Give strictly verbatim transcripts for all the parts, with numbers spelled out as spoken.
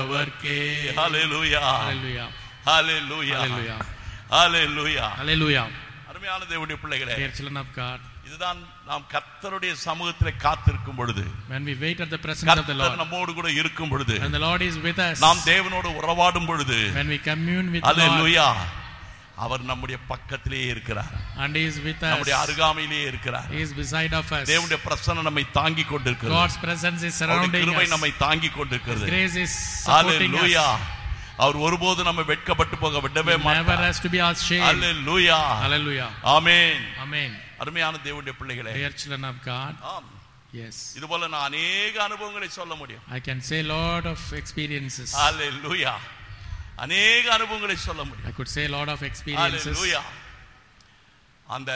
வந்தவர்க்கே. ஹalleluya Hallelujah. ஹalleluya Hallelujah. ஹalleluya Hallelujah. அருமையான தேவனுடைய பிள்ளைகளே, Dear children of God, இதுதான் நாம் கர்த்தருடைய சமூகத்திலே காத்திருக்கும் பொழுது, when we wait at the presence of the Lord, கர்த்தர் நம்மோடு கூட இருக்கும் பொழுது, and the Lord is with us, நாம் தேவனோடு உறவாடும் பொழுது, when we commune with the Lord, ஹalleluya, அவர் நம்முடைய பக்கத்திலே இருக்கிறார், and he is with us, நம்முடைய அருகாமையிலே இருக்கிறார். he is beside of us. தேவனுடைய பிரசன்னம் நம்மை தாங்கிக் கொண்டிருக்கிறது. God's presence is அவருடைய surrounding கிருபை us. நம்மை தாங்கிக் கொண்டிருக்கிறது. Grace is supporting hallelujah. us. அவர் ஒருபோதும் நம்ம வெட்கப்பட்டு போக விடவே He never மாட்டார். has to be ashamed. Hallelujah. Hallelujah. Amen. Amen. அருமையான தேவனுடைய பிள்ளைகளே, Dear children of God, ஆம், yes, இதுபோல நான் அநேக அனுபவங்களை சொல்ல முடியும். I can say lot of experiences. ஹalleluya. அநேக அனுபவங்களை சொல்ல முடியும். I could say lot of experiences. ஹalleluya. அந்த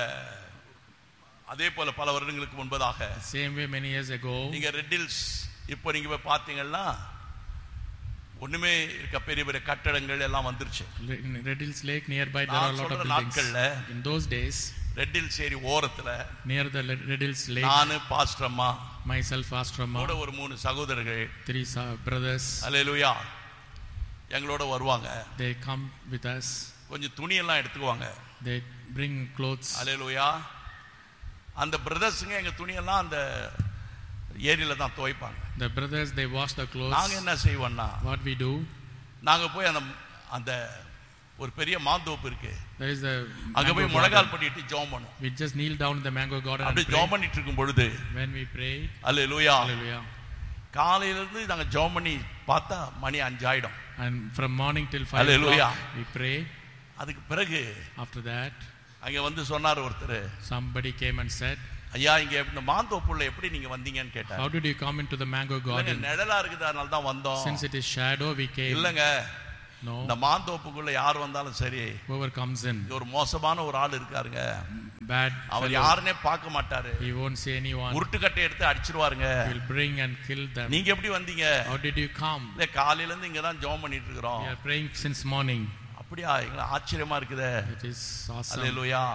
அதே போல பல வருடங்களுக்கு முன்பதாக, Same way many years ago, நீங்க ரெட் ஹில்ஸ் இப்போ நீங்க போய் பாத்தீங்கன்னா ஒண்ணுமே இருக்க பெரிய பெரிய கட்டடங்கள் எல்லாம் வந்துருச்சு. in Red Hills Lake nearby there are a lot of buildings. In those days, red hills ஏரி ஓரத்துல near the Red Hills Lake, நானு பாஸ்டர் அம்மா, myself, Pastor Amma, கூட ஒரு மூணு சகோதரர்கள், three brothers, ஹalleluya, எங்களோட வருவாங்க. they come with us. கொஞ்சம் துணி எல்லாம் எடுத்துக்குவாங்க. They bring clothes. ஹalleluya. அந்த பிரதர்ஸ்ங்க எங்க துணி எல்லாம் அந்த ஏரியில தான் துவைப்பாங்க. The brothers, they wash the clothes. நாங்க என்ன செய்வோம்னா, What we do, நாங்க போய் அந்த அந்த ஒரு பெரிய மாந்தோப்பு இருக்கு, there is a அங்க போய் mango முழங்கால் garden. பண்ணிட்டு ஜெபம் பண்ணுவோம். We just kneel down in the mango garden and அப்படியே pray. ஜெபம் பண்ணிட்டு இருக்கும் பொழுது, When we pray, hallelujah, hallelujah, காலையில இருந்து நாங்க ஜெபம் பண்ணி பார்த்தா மணி அஞ்சு ஆயிடும். and from morning till five Hallelujah. o'clock we pray. அதுக்கு பிறகு After that, அங்க வந்து சொன்னார் ஒருத்தர், somebody came and said, ஐயா இங்க இந்த மாந்தோப்புள்ள எப்படி நீங்க வந்தீங்கன்னு கேட்டார். how did you come into the mango garden? நிழலா இருக்குது அதனால தான் வந்தோம். Since it is shadow, we came. இல்லங்க, No, இந்த மாந்தோப்புக்குள்ள யார் வந்தாலும் சரி, whoever comes in, ஒரு மோசமான ஒரு ஆள் இருக்காருங்க, bad அவர் fellow, யாருன்னே பார்க்க மாட்டாரு, he won't see anyone, உருட்டுக்கட்டை எடுத்து அடிச்சிருவாருங்க. he will bring and kill them. நீங்க எப்படி வந்தீங்க? How did you come? இல்ல காலையில இருந்து இங்க தான் ஜெபம் பண்ணிட்டு இருக்கிறோம். We are praying since morning. அப்படியா? எங்களுக்கு ஆச்சரியமா இருக்குதே. It is awesome. ஹalleluya.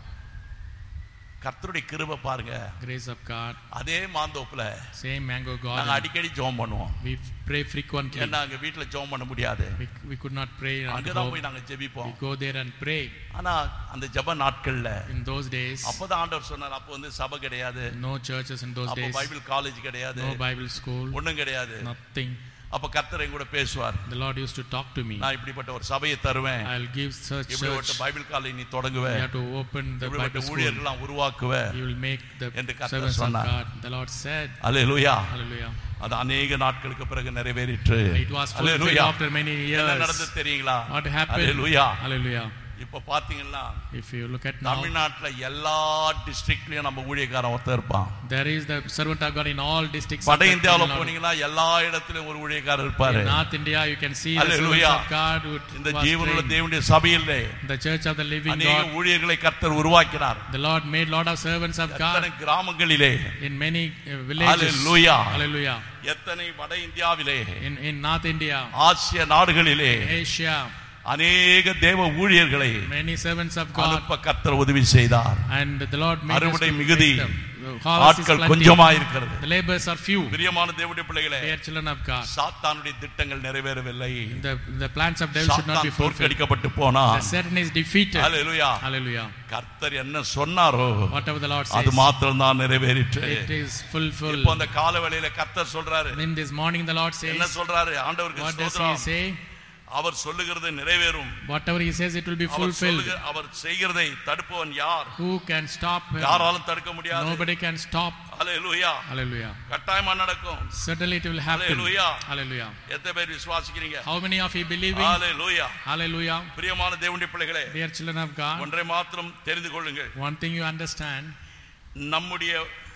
கர்த்தருடைய கிருபை பாருங்க. Grace of God. அதே மாந்தோப்புல Same mango நாங்க garden. அடிக்கடி ஜெபம் பண்ணுவோம். We pray frequently. ஏன்னா அங்க வீட்ல ஜெபம் பண்ண முடியாது. We, we could not pray at அங்கதான் home. போய் நாங்க ஜெபிப்போம். We go there and pray. ஆனா அந்த ஜெப நாட்கள்ல In those days, அப்பதான் ஆண்டவர் சொன்னார், அப்ப வந்து சபை கிடையாது, no churches in those அப்ப days, பைபிள் காலேஜ் கிடையாது, no Bible school, ஒண்ணும் கிடையாது. nothing. அப்ப கர்த்தர் என் கூட பேசுவார். The Lord used to talk to me. நான் இப்படிப்பட்ட ஒரு சபையை தருவேன், I'll give such இப்படிப்பட்ட church. பைபிள் காலேஜ் நீ தொடங்குவ, You have to open the இப்படிப்பட்ட Bible school. ஊழியர்கள்லாம் உருவாக்குவ You will make the என்று கர்த்தர் servants of சொன்னார். God. The Lord said, hallelujah. hallelujah. அது அநேக நாட்களுக்கு பிறகு நிறைவேறிற்று. It was fulfilled hallelujah. after many என்ன years. நடந்தது தெரியுங்களா? What happened? ஹalleluya. Hallelujah. இப்ப பாத்தீங்கன்னா If you look at now, தமிழ்நாட்டுல எல்லா டிஸ்ட்ரிக்ட்லயும் நம்ம ஊழியக்காரன் ஒருத்தர் இருப்பான். there is the servant of God in all districts. வட of இந்தியாவுல Tamil Nadu. போனீங்கன்னா எல்லா இடத்திலும் ஒரு ஊழியக்காரர் இருப்பாரு. In North India, you can see the Hallelujah. servants of God who இந்த was ஜீவனுள்ள trained. தேவனுடைய சபையிலே The church of the living அநேக God. ஊழியர்களை கர்த்தர் உருவாக்கினார். The Lord made lot of servants of God எத்தனை கிராமங்களிலே, in many uh, villages. Hallelujah. Hallelujah. எத்தனை வட இந்தியாவிலே, In in North India, ஆசிய நாடுகளிலே Asia, அநேக தேவ ஊழியர்களை many servants of God, அனுப்ப கர்த்தர் உதவி செய்தார். and the Lord made us அறுவடை to மிகுதி, make them. The harvest is ஆட்கள் plenty. கொஞ்சமா இருக்கிறது. The labors are few. பிரியமான தேவனுடைய பிள்ளைகளே, Dear children of God, சாத்தானுடைய திட்டங்கள் நிறைவேறவில்லை. the the plans of devil should not be சாத்தான் fulfilled. தோற்கடிக்கப்பட்டு போனா, The Satan is defeated. Hallelujah. Hallelujah. கர்த்தர் என்ன சொன்னாரோ Whatever the Lord அது says, மாத்திரம் தான் நிறைவேறிற்று. it is fulfilled. இப்போ அந்த காலவேளையில கர்த்தர் சொல்றாரு, In this morning, the Lord என்ன says, சொல்றாரு? ஆண்டவருக்கு what does He ஸ்தோத்திரம். say? அவர் சொல்லுகிறது நிறைவேறும். Whatever He says, it will be our fulfilled. சொல்லுகிற அவர் செய்கிறதை தடுப்பவன் யார்? Who can stop Him? யாராலும் தடுக்க முடியாது. Nobody can stop. Hallelujah. Hallelujah. கட்டாயமா நடக்கும். Certainly it will happen. Hallelujah. Hallelujah. எத்தனை பேர் விசுவாசிக்கிறீங்க? How many of you believing? Hallelujah. Hallelujah. பிரியமான தேவனுடைய பிள்ளைகளே, Dear children of God, ஒன்றை மாத்திரம் தெரிந்து கொள்ளுங்கள். one thing you understand, நம்முடைய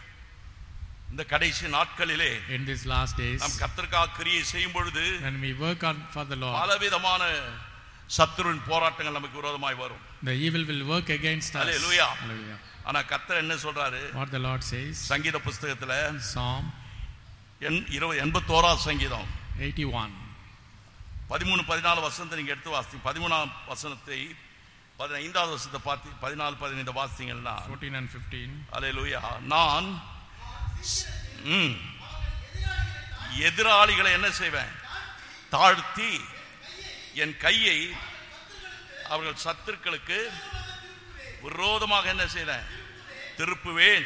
இந்த கடைசி நாட்களிலே in these last days, நாம் கர்த்தருக்காக கிரியை செய்யும் பொழுது when we work on for the Lord, பலவிதமான சத்துருவின் போராட்டங்கள் நமக்கு விரோதமாய் வரும். the evil will work against us. Hallelujah. Hallelujah. ஆனா கர்த்தர் என்ன சொல்றாரு? What the Lord says, சங்கீத புஸ்தகத்துல Psalm எண்பத்தோராம் சங்கீதம் eighty-one, பதிமூணு பதினாலு வசனத்தை நீங்க எடுத்து வாசி. பதிமூணாம் வசனத்தை பதினைந்தாவது வசனத்தை பார்த்து பதினாலு பதினைந்து வாசித்தீங்கன்னா, fourteen and fifteen, ஹalleluya. நான் ம், எதிராளிகளை என்ன செய்வேன்? தாழ்த்தி என் கையை அவர்கள் சத்துருக்களுக்கு விரோதமாக என்ன செய்தேன்? திருப்புவேன்.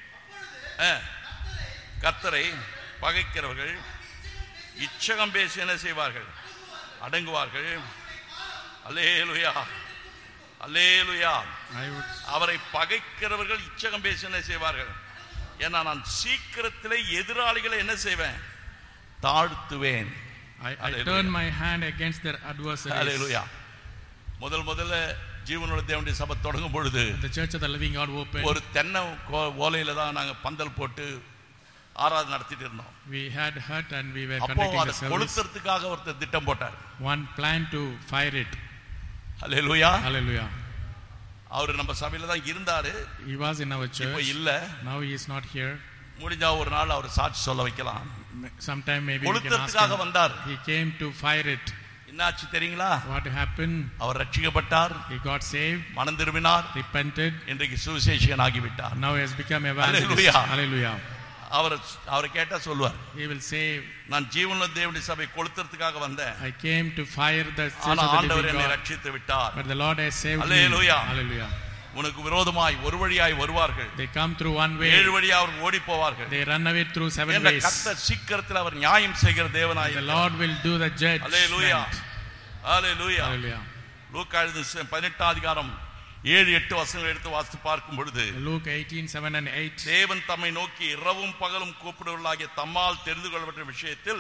கர்த்தரை பகைக்கிறவர்கள் இச்சகம் பேசி என்ன செய்வார்கள்? அடங்குவார்கள். அல்லேலூயா, அல்லேலூயா. அவரை பகைக்கிறவர்கள் இச்சகம் பேசி என்ன செய்வார்கள்? ஏன்னா நான் சீக்கிரத்திலே எதிராளிகளை என்ன செய்வேன்? தாழ்த்துவேன். I, I turn my hand against their adversaries. Hallelujah. முதல் முதல்ல ஜீவனுள்ள தேவனுடைய சபை தொடங்கும் பொழுது the church of the living God opened. ஒரு தென்னை ஓலையில தான் நாங்க பந்தல் போட்டு ஆராதனை நடத்திட்டு இருந்தோம். We had hut and we were அப்போ conducting அதை the service. கொளுத்துறதுக்காக ஒருத்தர் திட்டம் போட்டார். One plan to fire it. Hallelujah. Hallelujah. அவர் நம்ம சபையில தான் இருந்தாரு. He was in our church. இப்போ இல்ல. Now he is not here. முடிஞ்சா ஒரு நாள் அவர் சாட்சி சொல்ல வைக்கலாம். Sometime maybe we can ask கொளுத்துறதுக்காக him. வந்தார். He came to fire it. என்னாச்சு தெரியுங்களா? What happened? Our ரட்சிக்கப்பட்டார். He got saved. மனம் திரும்பினார். Repented. இன்றைக்கு சுவிசேஷகன் ஆகிவிட்டார். Now he has become evangelist. Hallelujah. Hallelujah. அவர் அவர் கேட்டா சொல்வார். He will say, நான் ஜீவனுள்ள தேவனுடைய சபை கொளுத்துறதுக்காக வந்தேன். I came to fire the church ஆனா of the ஆண்டவர் living என்னை God. ரட்சித்து விட்டார். But the Lord has saved me. Hallelujah. Hallelujah. உனக்கு விரோதமாய் ஒரு வழியாய் வருவார்கள். They come through one way. ஏழு வழியா அவர் ஓடி போவார்கள். They run away through seven என்ற ways. கர்த்தர் சீக்கிரத்தில் அவர் நியாயம் செய்கிற தேவனாய் The Lord will do the judgment. Hallelujah. Hallelujah. Hallelujah. லூக்கா எழுதின பதினெட்டாம் அதிகாரம் ஏழு எட்டு வசனங்களை எடுத்து வாசித்து பார்க்கும் பொழுது Luke eighteen seven and eight. தேவன் தம்மை நோக்கி இரவும் பகலும் கூப்பிடுவர்களாகிய தம்மால் தெரிந்து கொள்ளப்பட்ட விஷயத்தில்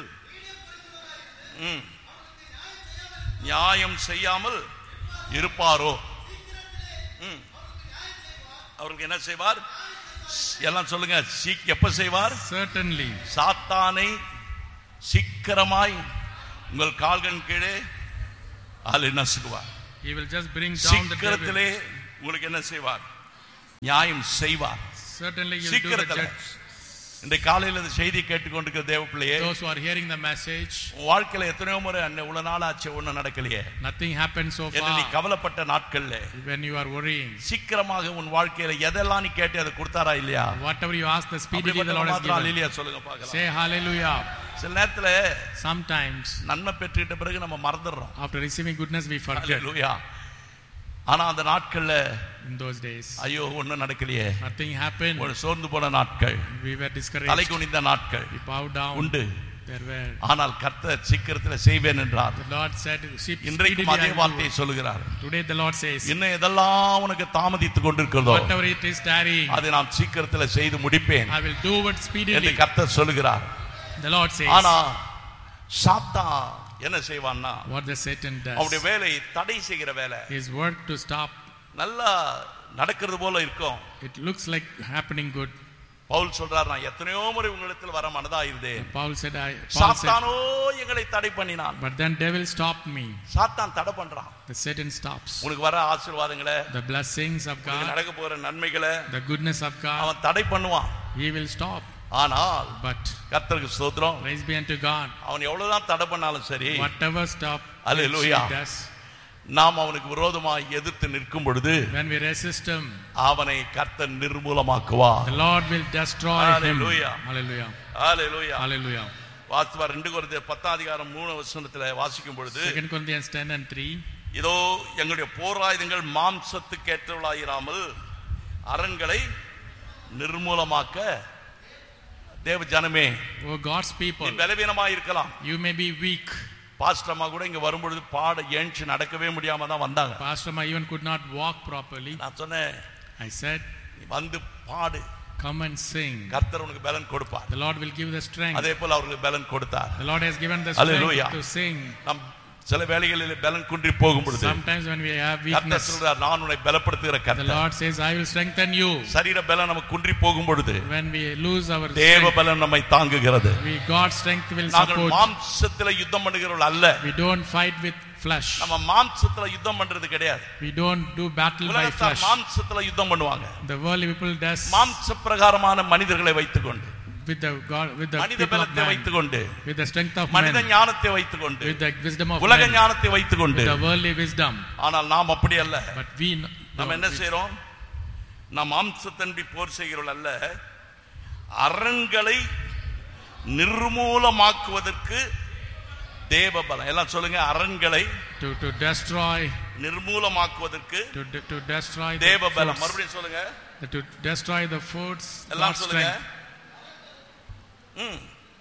நியாயம் செய்யாமல் இருப்பாரோ? அவருக்கு என்ன செய்வார்? எல்லாம் சொல்லுங்க. எப்ப செய்வார்? Certainly. சாத்தானை சீக்கிரமாய் உங்கள் கால்களின் கீழே ஆளு நசுக்குவார். He will just bring down the devil. சீக்கிரத்திலே உங்களுக்கு என்ன செய்வார்? நியாயம் செய்வார். Certainly he will do the judge. இந்த காலையில இந்த செய்தி கேட்டுக்கொண்டிருக்கிற தேவ பிள்ளையே, those who are hearing the message, வாழ்க்கையில எத்தனையோ முறை அவ்வளவு நாள் ஆச்சு ஒண்ணும் நடக்கலையே, nothing happened so far. நீ கவலைப்பட்ட நாட்கள்ல when you are worrying, சீக்கிரமாக உன் வாழ்க்கையில எதெல்லாம் நீ கேட்டு அதை கொடுத்தாரா இல்லையா? whatever you ask, the speedily the Lord has given. ஹalleluya சொல்லுங்க பார்க்கலாம். Say hallelujah. சில நேரத்துல sometimes நன்மை பெற்றுட்ட பிறகு நம்ம மறந்துறோம். after receiving goodness we forget. ஹalleluya. ஆனா அந்த நாட்கள்ல in those days ஐயோ ஒண்ணும் நடக்கலையே, nothing happened. ஒரு சோர்ந்து போன நாட்கள், we were discouraged, தலை குனிந்த நாட்கள் we bowed down. உண்டு. there were. ஆனால் கர்த்தர் சீக்கிரத்தில் செய்வேன் என்றார். the Lord said, இன்றைக்கு அதே வார்த்தையை சொல்கிறார். today the Lord says, இன்னும் எதெல்லாம் உனக்கு தாமதித்துக் கொண்டிருக்கிறதோ whatever it is tarrying, அதை நான் சீக்கிரத்தில் செய்து முடிப்பேன் I will do it speedily. என்று கர்த்தர் சொல்கிறார். the Lord says. ஆனா சாத்தான் என்ன செய்வான்னா, what the Satan does, அவருடைய வேலை தடை செய்கிற வேலை. his work to stop. நல்லா நடக்கிறது போல இருக்கும், it looks like happening good. Pavul சொல்றார், நான் எத்தனையோ முறை உங்களிடத்தில் வர மனதா இருந்தேன். Paul said, I சாத்தானோ எங்களை தடை பண்ணினான். but then devil stopped me. சாத்தான் தடை பண்றான். the Satan stops. உனக்கு வர ஆசீர்வாதங்களை, the blessings of God, நடக்க போற நன்மைகளை, the goodness of God, அவன் தடை பண்ணுவான். he will stop. ஆனால் but கர்த்தருக்கு ஸ்தோத்திரம், praise be unto God, அவன் எவ்வளவுதான் தடை பண்ணாலும் சரி, whatever stop hallelujah, he does, நாம் அவனுக்கு விரோதமாய் எதிர்த்து நிற்கும் பொழுது when we resist him, அவனை கர்த்தர் நிர்மூலமாக்குவார். the Lord will destroy Hallelujah. him. Hallelujah. Hallelujah. Hallelujah. வாசிப்பார் ரெண்டு கொரிந்தியர் பத்தாம் அதிகாரம் மூணாம் வசனத்திலே வாசிக்கும் பொழுது, Second Corinthians ten and three, இதோ எங்களுடைய போராயுதங்கள் மாம்சத்துக்கு ஏற்றவளாயிராமல் அரண்களை நிர்மூலமாக்க தேவ ஜனமே, oh God's people, நீ பலவீனமாய் இருக்கலாம், you may be weak. Pastor அம்மா கூட இங்க வரும்பொழுது பாட ஏஞ்சி நடக்கவே முடியாம தான் வந்தாங்க. Pastor Ma even could not walk properly. நான் சொன்னேன், I said, நீ வந்து பாடு, come and sing. கர்த்தர் உனக்கு பலன் கொடுப்பார். The Lord will give the strength. அதே போல அவர்களுக்கு பலன் கொடுத்தார். The Lord has given the strength Hallelujah. to sing. நம் சில வேளைகளில் பலன் குன்றி போகும் பொழுது sometimes when we have கர்த்தர் weakness, சொல்றார், நான் உன்னை பலப்படுத்துகிற the கர்த்தர். Lord says, I will strengthen you. சரீர பலன் நமக்கு குன்றி போகும் பொழுது when we lose our தேவ strength, பலன் நம்மை தாங்குகிறது. we God's strength will நாங்கள் support. மாம்சத்திலே யுத்தம் பண்ணுகிறவர்கள் அல்ல. we don't fight with flesh. நம்ம மாம்சத்திலே யுத்தம் பண்றது கிடையாது. we don't do battle by உலகத்தார் flesh. மாம்சத்திலே யுத்தம் பண்ணுவாங்க. the worldly people does மாம்ச பிரகாரமான மனிதர்களை வைத்துக்கொண்டு, with the God, with the மனித people of பலத்தை man, வைத்துக்கொண்டு, with the strength of மனித men, ஞானத்தை வைத்துக்கொண்டு, with the wisdom of உலக men, ஞானத்தை வைத்துக்கொண்டு, with the worldly wisdom. ஆனால் நாம் அப்படி அல்ல. but we நம்ம என்ன செய்றோம்? நாம் மாம்சத்தன்படி போர் செய்கிறோம் அல்ல, அரண்களை நிர்மூலமாக்குவதற்கு தேவ பலம். எல்லாம் சொல்லுங்க. அரண்களை to to destroy, நிர்மூலமாக்குவதற்கு to to destroy தேவ the பலம். foods, மறுபடியும் சொல்லுங்க. to destroy the foods, எல்லாம் God's சொல்லுங்க. strength. ம்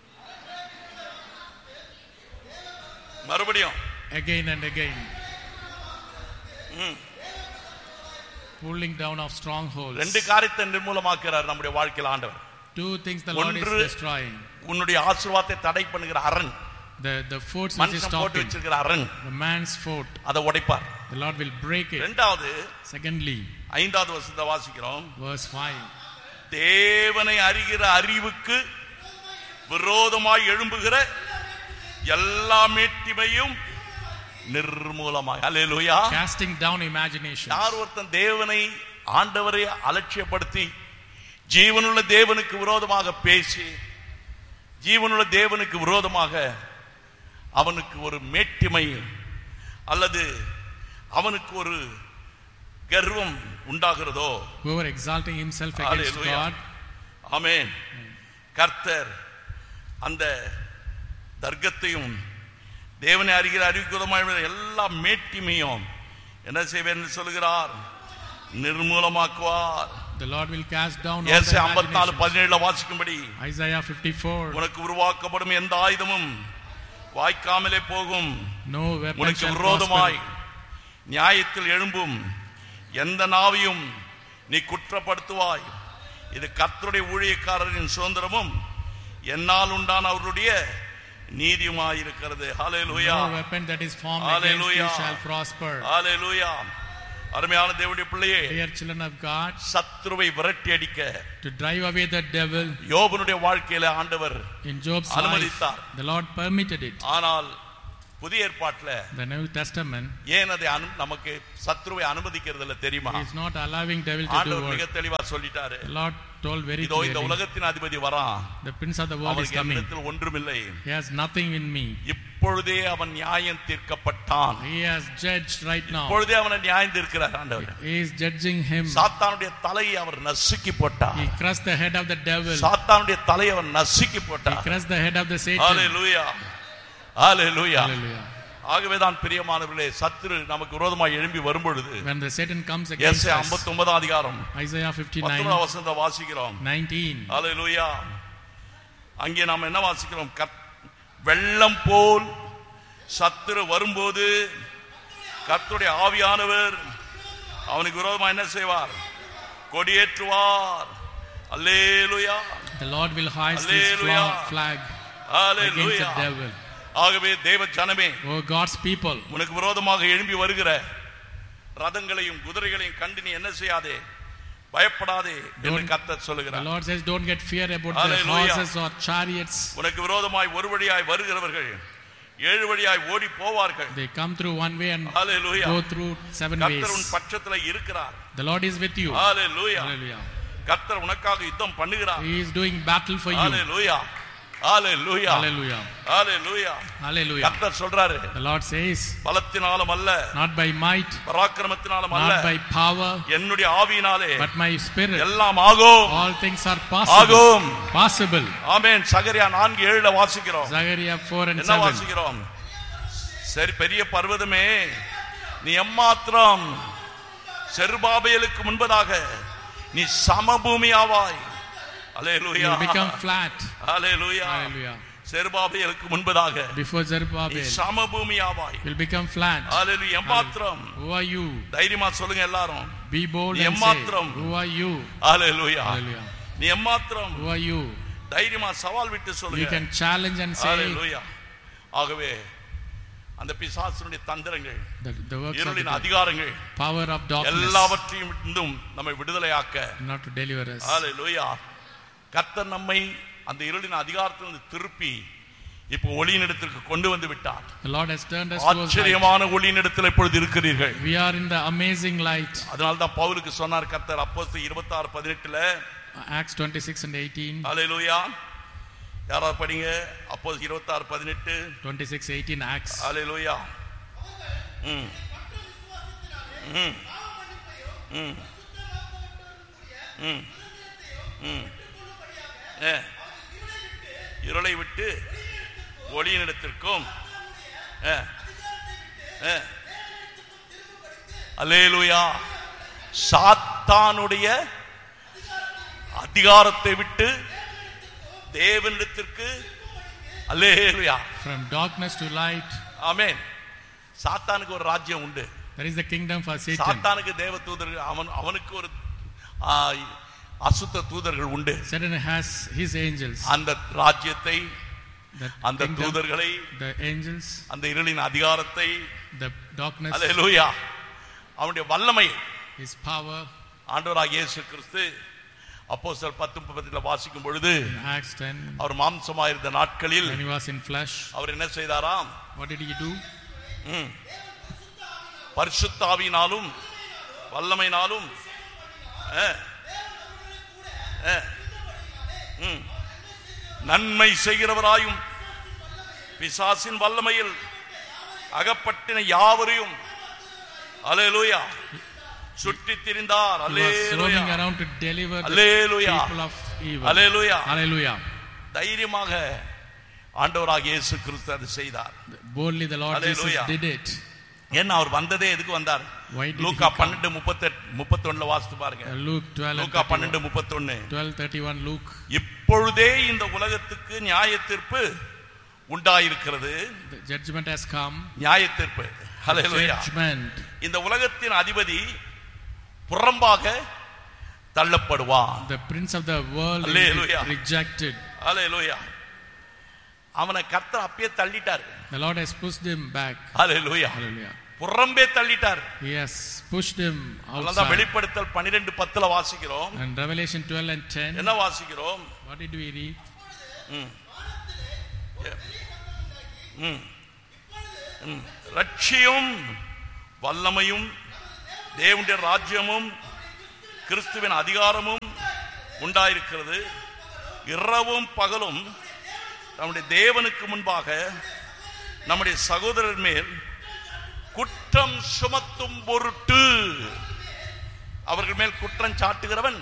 மறுபடியும் Again and again, ம் pulling down of strongholds. ரெண்டு காரியத்தை நிர்மூலமாக்குறார் நம்முடைய வாழ்க்கையில் ஆண்டவர். Two things the Lord is ஒன்று, destroying. உன்னுடைய ஆசீர்வாதத்தை தடை பண்ணுகிற அரண், The the forts which is மனுஷன் போட்டு stopping, வச்சிருக்கிற அரண், the man's fort, அதை உடைப்பார். the Lord will break it. இரண்டாவது, Secondly, ஐந்தாவது வசனத்தை வாசிக்கிறோம். verse five, தேவனை அறிகிற அறிவுக்கு விரோதமாய் எழும்புகிற எல்லா மேட்டிமையும் நிர்மூலமாய். அல்லேலூயா. casting down imaginations. யார் ஒருத்தன் தேவனை ஆண்டவரை அலட்சியப்படுத்தி ஜீவனுள்ள தேவனுக்கு விரோதமாக பேசி ஜீவனுள்ள தேவனுக்கு விரோதமாக அவனுக்கு ஒரு மேட்டிமை அல்லது அவனுக்கு ஒரு கர்வம் உண்டாகிறதோ, whoever exalting himself against God, ஆமென், கர்த்தர் அந்த தர்க்கத்தையும் தேவனை அறிகிற அறிவுக்குதமான எல்லா மேட்டிமையும் என்ன செய்வேன் என்று சொல்கிறார், நிர்மூலமாக்குவார். the Lord will cast down all ஏசாயா the ஐம்பத்தி நாலு imaginations. பதினேழுல வாசிக்கும்படி, Isaiah fifty-four, உனக்கு உருவாக்கப்படும் எந்த ஆயுதமும் வாய்க்காமலே போகும், no weapon உனக்கு shall விரோதமாய் prosper. நியாயத்தில் எழும்பும் எந்த நாவையும் நீ குற்றப்படுத்துவாய். இது கர்த்தருடைய ஊழியக்காரரின் சுதந்திரமும் என்னால் உண்டான அவருடைய நீதியுமாயிருக்கிறது. ஹல்லேலூயா. No weapon that is formed Hallelujah. against you shall prosper. ஹல்லேலூயா. அருமையான தேவனுடைய பிள்ளையே, Dear children of God, சத்துருவை விரட்டி அடிக்க to drive away the devil, யோபனுடைய வாழ்க்கையில ஆண்டவர் in Job's life, அனுமதித்தார். the Lord permitted it. ஆனால் புதிய ஏற்பாட்டுல The New Testament, ஏன் அதை அனு- நமக்கு சத்துருவை அனுமதிக்கிறது இல்ல தெரியுமா? He is not allowing devil to do ஆண்டவர் மிக work. தெளிவா சொல்லிட்டாரு. The Lord told very இதோ இந்த clearly, உலகத்தின் அதிபதி வரான், the prince of the world is அவனுக்கு coming. என்னிடத்தில் ஒன்றுமில்லை, He has nothing in me. இப்பொழுதே அவன் நியாயம் தீர்க்கப்பட்டான். He has judged right now. இப்பொழுதே அவனை நியாயம் தீர்க்கிறார் ஆண்டவர். He is judging him. சாத்தானுடைய தலையை அவர் நசுக்கி போட்டார். He crushed the head of the devil. சாத்தானுடைய தலையை அவர் நசுக்கி He போட்டார். crushed the head of the Satan. Hallelujah. Hallelujah. Hallelujah. ஆகவேதான் பிரியமானவர்களே, சத்துரு நமக்கு விரோதமாய் எழும்பி வரும்பொழுது When the Satan comes against ஏசாயா us, ஐம்பத்தி ஒன்பதாம் அதிகாரம் Isaiah fifty-nine, பத்தொன்பதாம் வசனத்தை வாசிக்கிறோம். nineteen, ஹல்லேலூயா. அங்கே நாம் என்ன வாசிக்கிறோம்? கர்த்- வெள்ளம் போல் சத்துரு வரும்போது கர்த்தருடைய ஆவியானவர் அவனுக்கு விரோதமா என்ன செய்வார்? கொடியேற்றுவார். அல்லேலூயா. the Lord will hoist his Hallelujah. fla- flag against hallelujah. the devil. ஆகவே தேவ ஜனமே, Oh God's people, உனக்கு விரோதமாக எழும்பி வருகிற ரதங்களையும் குதிரைகளையும் கண்டு நீ என்ன செய்யாதே, பயப்படாதே என்று Don't- கர்த்தர் the சொல்லுகிறார். Lord says, don't get fear about the Hallelujah. horses or chariots. உனக்கு விரோதமாய் ஒரு வழியாய் வருகிறவர்கள் ஏழு வழியாய் ஓடி போவார்கள். They come through one way and hallelujah. go through seven கர்த்தர் உன் ways. பட்சத்துல இருக்கிறார். The Lord is with you. Hallelujah. Hallelujah. கர்த்தர் உனக்காக யுத்தம் பண்ணுகிறார். He is doing battle for you. Hallelujah. Hallelujah. Hallelujah. Hallelujah. Hallelujah. கர்த்தர் சொல்றாரு, The Lord says, பலத்தினாலும் அல்ல, not by might, பராக்கிரமத்தினாலும் அல்ல, not by power, என்னுடைய ஆவியினாலே but my spirit. எல்லாம் ஆகும். All things are possible. ஆகும். Possible. ஆமென். சகரியா நான்கு ஏழுல வாசிக்கிறோம். Zechariah four and என்ன seven. வாசிக்கிறோம்? சரி, பெரிய பர்வதமே, நீ எம்மாத்திரம் செருபாபேலுக்கு முன்பதாக நீ சமபூமியாவாய். அல்லேலூயா. You become flat. Hallelujah. Hallelujah. செருபாபேலுக்கு முன்பதாக Before நீ Zerubbabel, சமபூமியாவாய். you'll become flat. அல்லேலூயா. எம்மாத்திரம். Who are you? தைரியமா சொல்லுங்க எல்லாரும். Be bold நீ and say, எம்மாத்திரம். who are you? Hallelujah. Hallelujah. நீ எம்மாத்திரம். Who are you? தைரியமா சவால் விட்டு You சொல்லுங்க. can challenge and say, அல்லேலூயா. ஆகவே அந்த பிசாசுடைய தந்திரங்கள், the, the works of இருளின் the அதிகாரங்கள் power of darkness, எல்லாவற்றையும் இருந்தும் நம்மை விடுதலையாக்க. not to deliver us. ஹல்லேலூயா. கர்த்தர் நம்மை அந்த இருளின் அதிகாரத்திலிருந்து திருப்பி இப்போ ஒளியினிடத்திற்கு கொண்டு வந்து விட்டார். The Lord has turned us towards light. ஆச்சரியமான ஒளியினிடத்தில் இப்பொழுது இருக்கிறீர்கள். We are in the amazing light. அதனால தான் பவுலுக்கு சொன்னார் கர்த்தர் அப்போஸ்தலர் இருபத்தி ஆறு பதினெட்டுல. Acts twenty-six and eighteen. ஹல்லேலூயா. யாராவது படிங்க அப்போஸ்தலர் இருபத்தி ஆறு பதினெட்டு. twenty-six eighteen Acts. ஹல்லேலூயா. ம் ம் ம் ம் ம் ஏ இருளை விட்டு ஒளியினிடத்திற்கும் அல்லேலூயா. சாத்தானுடைய அதிகாரத்தை விட்டு தேவனிடத்திற்கு, அல்லேலூயா, from darkness to light. ஆமென். சாத்தானுக்கு ஒரு ராஜ்யம் உண்டு. There is the kingdom for Satan. சாத்தானுக்கு தேவ தூதர்கள், அவன் அவனுக்கு ஒரு அசுத்த தூதர்கள் உண்டு. Satan has his angels. அந்த ராஜ்யத்தை, அந்த தூதர்களை, the angels, அந்த இருளின் அதிகாரத்தை, the darkness, அல்லேலூயா, அவனுடைய வல்லமை, his power, ஆண்டவராகிய இயேசு கிறிஸ்து அப்போஸ்தலர் பத்து முப்பதில் வாசிக்கும் பொழுது, Acts ten, அவர் மாம்சமாயிருந்த நாட்களில் when he was in flesh, அவர் என்ன செய்தாராம்? what did he do? பரிசுத்த ஆவியினாலும் வல்லமையினாலும் நன்மை செய்கிறவராயும் பிசாசின் வல்லமையில் அகப்பட்டின யாவரையும், அல்லேலூயா, சுற்றி திரிந்தார். அல்லேலூயா, around to deliver the hallelujah, people of evil. Hallelujah, hallelujah. தைரியமாக ஆண்டவராகிய இயேசு கிறிஸ்து அதை செய்தார். Boldly the Lord Jesus did it. ஏன்னா அவர் வந்ததே எதுக்கு வந்தார்? லூக்கா பன்னிரண்டு முப்பத்தொன்னு வாசித்து பாருங்க. லூக்கா பன்னிரண்டு முப்பத்தொன்னு. twelve thirty-one Luke. இப்பொழுதே இந்த உலகத்துக்கு நியாயத்தீர்ப்பு உண்டாயிருக்கிறது. The judgment has come. நியாயத்தீர்ப்பு. ஹல்லேலூயா. இந்த உலகத்தின் அதிபதி புறம்பாக தள்ளப்படுவான். The prince of the world is rejected. ஹல்லேலூயா. அவனை கர்த்தர் அப்பே தள்ளிட்டார். The Lord has pushed him back. Hallelujah. Hallelujah. புறம்பே தள்ளிட்டார். Yes, pushed him outside. அதான் வெளிப்படுத்தல் பன்னிரண்டு பத்துல வாசிக்கிறோம். And Revelation twelve and ten. என்ன வாசிக்கிறோம்? What did we read? ம். ம். ம். ரட்சியும் வல்லமையும் தேவனுடைய ராஜ்யமும் கிறிஸ்துவின் அதிகாரமும் உண்டாயிருக்கிறது. இரவும் பகலும் நம்முடைய தேவனுக்கு முன்பாக நம்முடைய சகோதரர் மேல் குற்றம் சுமத்தும் பொருட்டு, அவர்கள் மேல் குற்றம் சாட்டுகிறவன்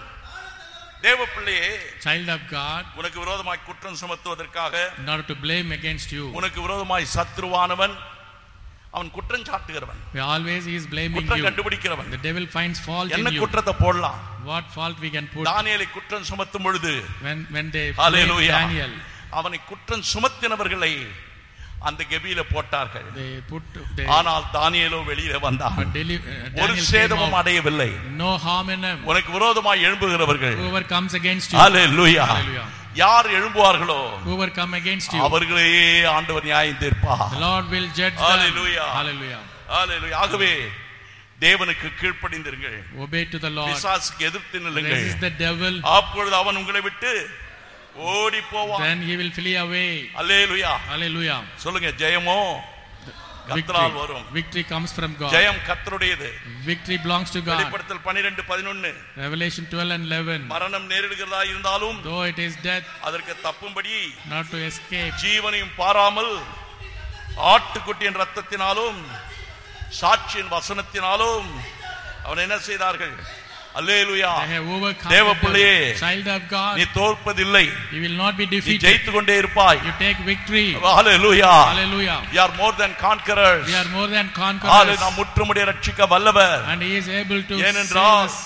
தேவ பிள்ளையே, child of God, உனக்கு விரோதமாய் குற்றம் சுமத்துவதற்காக, in order to blame against you, உனக்கு விரோதமாய் சத்ருவானவன் அவன் குற்றம் சாட்டுகிறவன். always he is blaming குற்றம் you. கண்டுபிடிக்கிறவன். The devil finds fault in you. என்ன குற்றத்தை போடலாம்? What fault we can put? தானியேலை குற்றம் சுமத்தும் பொழுது, when when they blame Daniel, அவனை குற்றம் சுமத்தினவர்களை அந்த கெபியில போட்டார்கள். they put they, ஆனால் தானியேலோ வெளியில வந்தான். uh, ஒரு சேதமும் அடையவில்லை. no harm in him. உனக்கு விரோதமாய் எழும்புகிறவர்கள், whoever comes against you, ஹல்லேலூயா, யார் எழும்புவார்களோ whoever come against you, அவர்களே ஆண்டவர் நியாயம் தீர்ப்பார். the Lord will judge them. Hallelujah, hallelujah, ஹல்லேலூயா. ஆகவே தேவனுக்கு கீழ்ப்படிந்திருங்கள். obey to the Lord. பிசாசுக்கு எதிர்த்து நில்லுங்கள். resist the devil. அப்பொழுது அவன் உங்களை விட்டு ஓடி போவான். then he will flee away. Hallelujah, hallelujah. சொல்லுங்க, ஜெயமோ கர்த்தரால் வரும். victory comes from God. ஜெயம் கர்த்தருடையது. victory belongs to God. வெளிப்படுத்தல் பன்னிரண்டு பதினொன்று. Revelation twelve and eleven. மரணம் நேரிடுகிறதா இருந்தாலும், though it is death, அதற்கு தப்பும்படி, not to escape, ஜீவனையும் பாராமல் ஆட்டுக்குட்டியின் ரத்தத்தினாலும் சாட்சியின் வசனத்தினாலும் அவன் என்ன செய்தார்கள்? அல்லேலூயா. தேவ பிள்ளையே, child of God, நீ தோற்பதில்லை. you will not be defeated. நீ ஜெயித்து கொண்டே இருப்பாய். you take victory. Hallelujah, hallelujah. we are more than conquerors. we are more than conquerors. நாம் முற்றுமுடிய ரட்சிக்க வல்லவர். and he is able to ஏனென்றால் save us.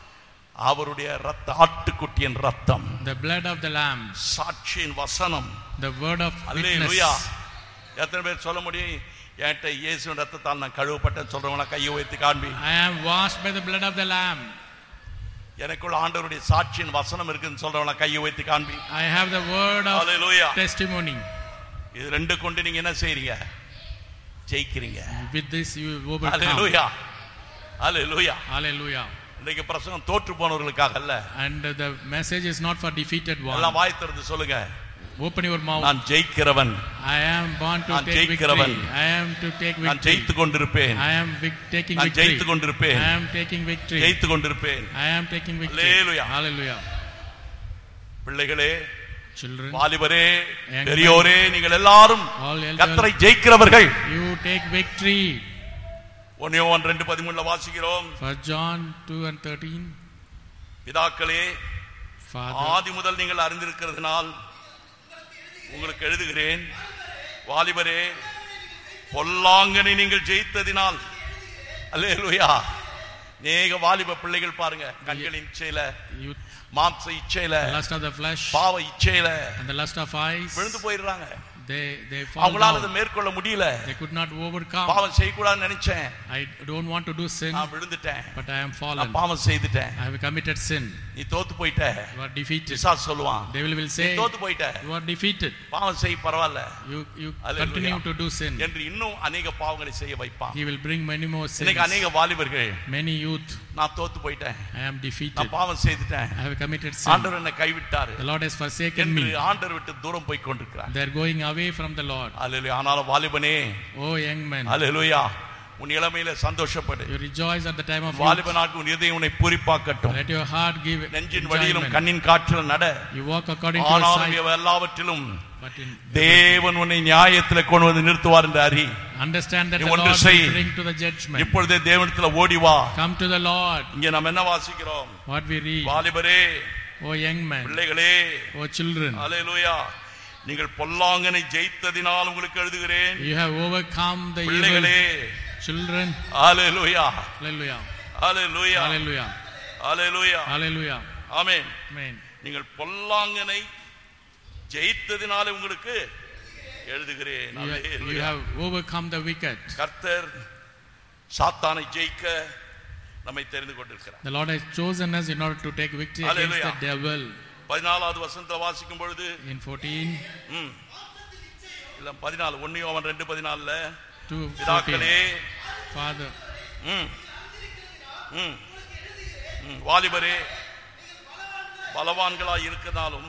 அவருடைய ரத்த, ஆட்டுக்குட்டியின் ரத்தம், the blood of the lamb, சாட்சியின் வசனம், the word of hallelujah. witness. எத்தனை பேர் சொல்ல முடியும், என்கிட்ட இயேசுவின் ரத்தத்தால் நான் கழுவப்பட்டேன் சொல்றவங்களா கையை உயர்த்தி காண்பி. I am washed by the blood of the lamb. எனக்குள்ள ஆண்டவருடைய சாட்சியின் வசனம் இருக்குன்னு சொல்றவங்களா கையை உயர்த்தி காண்பி. I have the word of hallelujah. testimony. இது ரெண்டு கொண்டு நீங்க என்ன செய்றீங்க? ஜெயிக்கிறீங்க. with this you overcome. Hallelujah, hallelujah. hallelujah. இன்னைக்கு பிரசங்கம் தோற்று போனவர்களுக்காக அல்ல. and the message is not for defeated one. எல்லாம் வாய் திறந்து சொல்லுங்க, open your mouth. நான் ஜெயிக்கிறவன். I am born to நான் take ஜெயிக்கிறவன். victory. I am to take victory. நான் ஜெயித்து கொண்டிருப்பேன். I am vic- taking நான் victory. ஜெயித்து கொண்டிருப்பேன். I am taking victory. ஜெயித்து கொண்டிருப்பேன். I am taking victory. Hallelujah. hallelujah. பிள்ளைகளே, children, வாலிபரே, young பெரியோரே, நீங்கள் எல்லாரும் all elders, கர்த்தரை ஜெயிக்கிறவர்கள். you take victory. ஒன்று யோவான் இரண்டு பதிமூன்று வாசிக்கிறோம். First John two and thirteen. பிதாக்களே, Father, ஆதி முதல் நீங்கள் அறிந்திருக்கிறதுனால் உங்களுக்கு எழுதுகிறேன். வாலிபரே, பொல்லாங்கனை நீங்கள் ஜெயித்ததினால். அல்லேலூயா. நேக வாலிப பிள்ளைகள் பாருங்க, கண்களின் இச்சையில, மாம்ச இச்சையில, lust of the flesh, பாவ இச்சையில and the lust of eyes, விழுந்து போயிடுறாங்க. they they fall அவங்களால அதை down. மேற்கொள்ள முடியல. They could not overcome. பாவம் செய்யக்கூடாதுன்னு நினைச்சேன், I don't want to do sin, நான் விழுந்துட்டேன், but I am fallen. நான் பாவம் செய்துட்டேன். I have committed sin. நீ தோத்து போயிட்ட. You are defeated. பிசாசு சொல்லுவான், Devil will நீ say, தோத்து போயிட்ட, you are defeated. பாவம் செய், பரவாயில்ல, You you Hallelujah. continue to do sin. என்று இன்னும் அநேக பாவங்களை செய்ய வைப்பான். He will bring many more sins. இன்னைக்கு அநேக வாலிபர்கள், Many youth, நான் தோத்து போயிட்டேன், I am defeated. நான் பாவம் செய்துட்டேன், I have committed sin. ஆண்டவர் என்னை கைவிட்டாரு The Lord has forsaken என்று me. ஆண்டவர் விட்டு தூரம் போய் கொண்டிருக்கிறார். They are going away from the Lord. அல்லேலூயா. ஆனாலும் வாலிபனே, Oh young man, அல்லேலூயா, உன் இளமையில சந்தோஷப்படு. you rejoice at the time of youth. வாலிபனாக்கு உன் இதயம் உன்னை பூரிப்பாக்கட்டும். Let your heart give நெஞ்சின் வழியிலும் enjoyment. கண்ணின் காற்றிலும் நட. You walk according to your ஆனாலும் sight, இவை எல்லாவற்றிலும் but in தேவன் உன்னை நியாயத்தில் கொண்டு வந்து நிறுத்துவார் என்று அறி. understand that நீ the ஒன்று Lord செய். will bring to the judgment. இப்பொழுதே தேவனிடத்தில் ஓடி வா. Come to the Lord. இங்கே நாம் என்ன வாசிக்கிறோம்? What we read, வாலிபரே, oh young man, பிள்ளைகளே, oh children, அல்லேலூயா, நீங்கள் பொல்லாங்கனை ஜெயித்ததினால் உங்களுக்கு எழுதுகிறேன். you have overcome the evil. பிள்ளைகளே, Children, அல்லேலூயா, hallelujah, அல்லேலூயா, hallelujah, அல்லேலூயா, hallelujah, ஆமென். amen. நீங்கள் பொல்லாங்கனை ஜெயித்ததினாலே உங்களுக்கு எழுதுகிறேன். You, have- you hallelujah. have overcome the wicked. கர்த்தர் சாத்தானை ஜெயிக்க நம்மை தெரிந்து கொண்டிருக்கிறார். The Lord has chosen us in order to take victory against Hallelujah. the devil. பதினாலாவது வசனத்தை வாசிக்கும் பொழுது, In fourteen, ம், இல்ல பதினாலு, ஒன்னு யோவான் ரெண்டு பதினாலுல, two பிதாக்களே, fourteen, Father, ம், ம், ம், வாலிபரே, பலவான்களாய் இருக்கிறதாலும்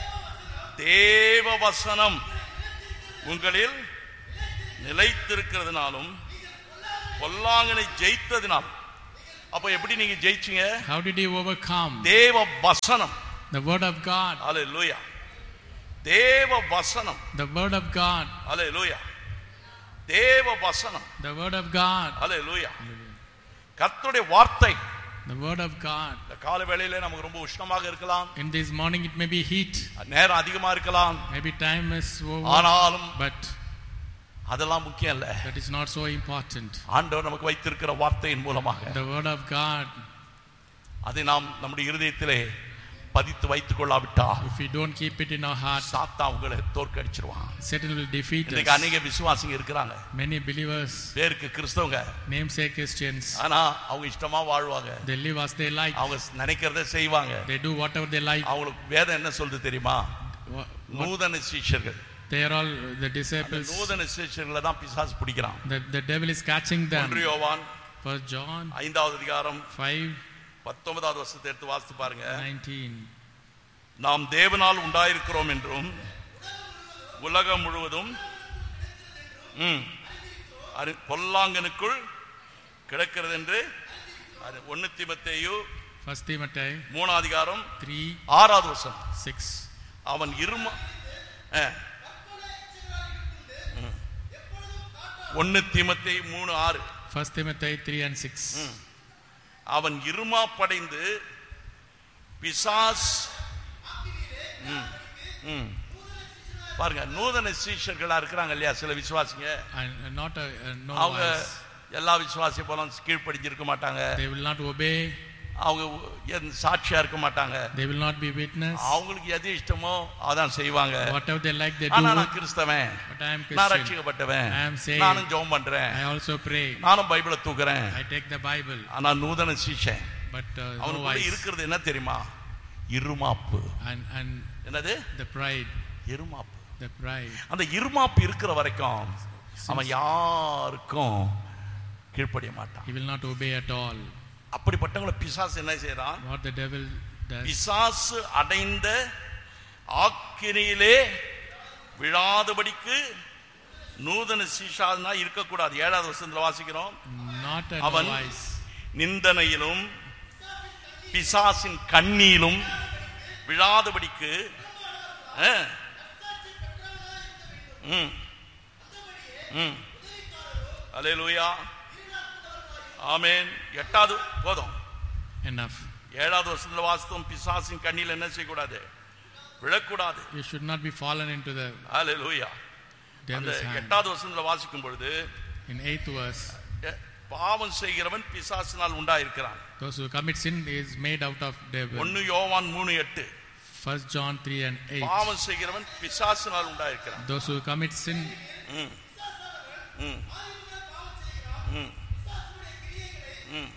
தேவ வசனம் உங்களில் நிலைத்திருக்கிறதுனாலும் பொல்லாங்கனை ஜெயித்ததினால். அப்ப எப்படி நீங்க ஜெயிச்சீங்க? how did you overcome? தேவ வசனம். The word of God, அல்லேலூயா. தேவ வசனம். the word of God, அல்லேலூயா. தேவ வசனம். the word of God, அல்லேலூயா. கர்த்தருடைய வார்த்தை. the word of God. இந்த கால வேளையில நமக்கு ரொம்ப உஷ்ணமாக இருக்கலாம், In this morning it may be heat, நேரம் அதிகமா இருக்கலாம், maybe time is over, ஆனாலும் but அதெல்லாம் முக்கியம் இல்ல. that is not so important. ஆண்டவர் நமக்கு வைத்திருக்கிற வார்த்தையின் மூலமாக The word of God, அதை நாம் நம்முடைய இருதயத்திலே பதித்து வைத்துக் கொள்ளாவிட்டா, if we don't keep it in our heart, சாத்தான் உங்களை தோற்கடிச்சிருவான். Satan will defeat இன்னைக்கு us. அநேக விசுவாசிங்க இருக்கிறாங்க, Many believers, பேருக்கு கிறிஸ்தவங்க, namesake Christians, ஆனா அவங்க இஷ்டமா வாழ்வாங்க, they live as they like, அவங்க நினைக்கிறத செய்வாங்க. they do whatever they like. அவங்களுக்கு வேதம் என்ன சொல்றது தெரியுமா? Wha- நூதன சீஷர்கள். They are all the அந்த disciples. நூதன சீஷர்களை தான் பிசாசு பிடிக்கிறான். The, the devil is catching them. ஒன்று யோவான் First John ஐந்தாவது அதிகாரம் five பத்தொன்பதாவது வருஷத்தை எடுத்து வாசித்து பாருங்க. nineteen. நாம் தேவனால் உண்டாயிருக்கிறோம் என்றும் உலகம் முழுவதும் ம், அறி- பொல்லாங்கனுக்குள் கிடக்கிறது என்று அது ஒன்னு தீமோத்தேயு First Timothy மூணாம் அதிகாரம் three ஆறாவது வசனம். six. அவன் இரும ஒன்னு தீமோத்தேயு மூணு ஆறு. First Timothy three and six. அவன் இருமா படைந்து பிசாஸ் ம், ம். பாருங்க, நூதன சீஷர்களா இருக்கிறாங்க இல்லையா சில விசுவாசிங்க, And uh, not a, a no அவங்க wise. எல்லா விசுவாசி போல கீழ்ப்படிஞ்சிருக்க மாட்டாங்க, They will not obey. அவங்க எந்த சாட்சியா இருக்க மாட்டாங்க, They will not be witness. அவங்களுக்கு எது இஷ்டமோ அதான் செய்வாங்க. Whatever they like, they ஆனா do. நான் கிறிஸ்தவன், But I am நான் Christian. ரட்சிக்கப்பட்டவன், I am saved. நானும் ஜெபம் பண்றேன், I also pray. நானும் பைபிளை தூக்குறேன், I take the Bible. ஆனா நூதன சீஷன் But uh, no அவனுக்குள்ள wise. இருக்கிறது என்ன தெரியுமா? இருமாப்பு. And and என்னது? the pride. இருமாப்பு. The pride. அந்த இருமாப்பு இருக்கிற வரைக்கும் அவன் யாருக்கும் கீழ்ப்படிய மாட்டான். He will not obey at all. அப்படிப்பட்டவங்களை பிசாசு என்ன செய்யறான்? What the devil does. பிசாசு அடைந்த ஆக்கினியிலே விழாதபடிக்கு நூதன சீஷானா இருக்கக்கூடாது. ஏழாவது வசனத்துல வாசிக்கிறோம், Not a அவன் no wise. நிந்தனையிலும் பிசாசின் கண்ணியிலும் விழாதபடிக்கு அஹ், ம், ம். அல்லேலூயா, ஆமென். எட்டாவது போதும், Enough. ஏழாவது வருஷத்துல வாசித்தோம், பிசாசின் கண்ணியில் என்ன செய்யக்கூடாது? விழக்கூடாது. You should not be fallen into the. Hallelujah. devil's hand. எட்டாவது வசனத்துல வாசிக்கும் பொழுது In eighth verse, பாவம் செய்கிறவன் பிசாசினால் உண்டாயிருக்கிறான். those who commit sin is made out of devil. ஒன்று யோவான் மூன்று எட்டு. First John three and eight. பாவம் செய்கிறவன் பிசாசினால் உண்டாயிருக்கிறான். Those who commit sin. ம் ம் ம் ம்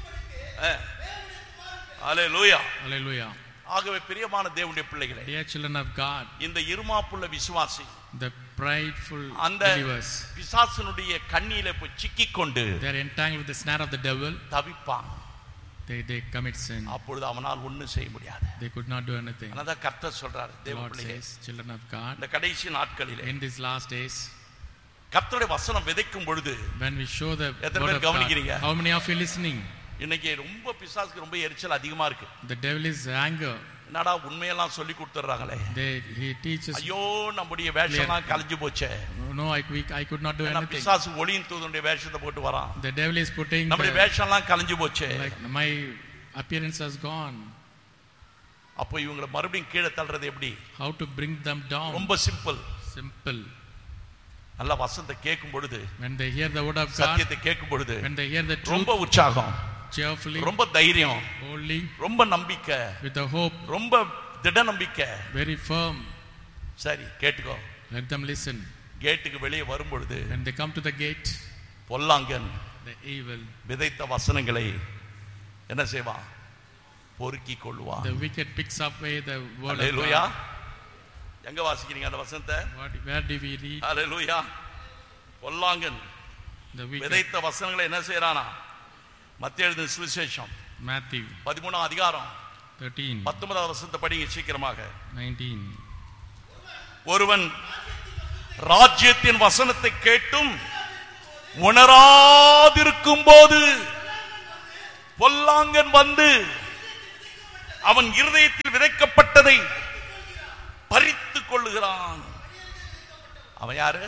ஹalleluya. Hallelujah. ஆகவே பிரியமான தேவனுடைய பிள்ளைகளே, dear children of God, இந்த இருமாப்புள்ள விசுவாசி, the prideful அந்த believers, பிசாசினுடைய கண்ணியிலே போய் சிக்கிக்கொண்டு they are entangled with the snare of the devil. தவிப்பான். They they commit sin. அப்பொழுது அவனால் ஒண்ணும் செய்ய முடியாது. They could not do anything. அத கர்த்தர் சொல்றார். Lord தேவப்பிள்ளையே, says, children of God, இந்த கடைசி நாட்களிலே, in these last days, கர்த்தருடைய வசனம் விதைக்கும் பொழுது when we show the எத்தனை word பேர் of God, கவனிக்கிறீங்க? how many of you listening? இன்னைக்கு ரொம்ப பிசாசுக்கு ரொம்ப எரிச்சல் அதிகமா இருக்கு. The devil is anger. என்னடா உண்மையெல்லாம் சொல்லி கொடுத்துறாங்களே. They he teaches. ஐயோ நம்முடைய வேஷம்லாம் கலஞ்சு போச்சே. No, I we, I could not do anything. பிசாசு ஒளியின் தூதனுடைய வேஷத்தை போட்டு வரான். The devil is putting. நம்முடைய வேஷம்லாம் கலஞ்சு போச்சே. Like my appearance has gone. அப்போ இவங்களை மறுபடியும் கீழே தள்ளுறது எப்படி? How to bring them down? ரொம்ப சிம்பிள். Simple. நல்ல வசனத்தை கேட்கும் பொழுது, when they hear the word of God, சத்தியத்தை கேட்கும் பொழுது, when they hear the truth, ரொம்ப உற்சாகம், cheerfully, ரொம்ப தைரியம், boldly, ரொம்ப நம்பிக்கை, with a hope, ரொம்ப திட நம்பிக்கை, very firm. சரி கேட்டுக்கோ. Let them listen. கேட்டுக்கு வெளியே வரும் பொழுது, when they come to the gate, பொல்லாங்கன் the evil, விதைத்த வசனங்களை என்ன செய்வான்? பொறுக்கி கொள்வான். the wicked picks up away the word Hallelujah. of God. எங்க வாசிக்கிறீங்க அந்த வசனத்தை? Where do we read? Hallelujah. பொல்லாங்கன் the wicked, விதைத்த வசனங்களை என்ன செய்றானா? மத்தேயு எழுதின சுவிசேஷம் Matthew பதிமூன்றாம் அதிகாரம் thirteen, பத்தொன்பதாம் வசனத்தை படிங்க சீக்கிரமாக. nineteen. ஒருவன் ராஜ்யத்தின் வசனத்தை கேட்டும் உணராதிருக்கும் போது பொல்லாங்கன் வந்து அவன் இருதயத்தில் விதைக்கப்பட்டதை பறித்துக் கொள்ளுகிறான். அவன் யாரு?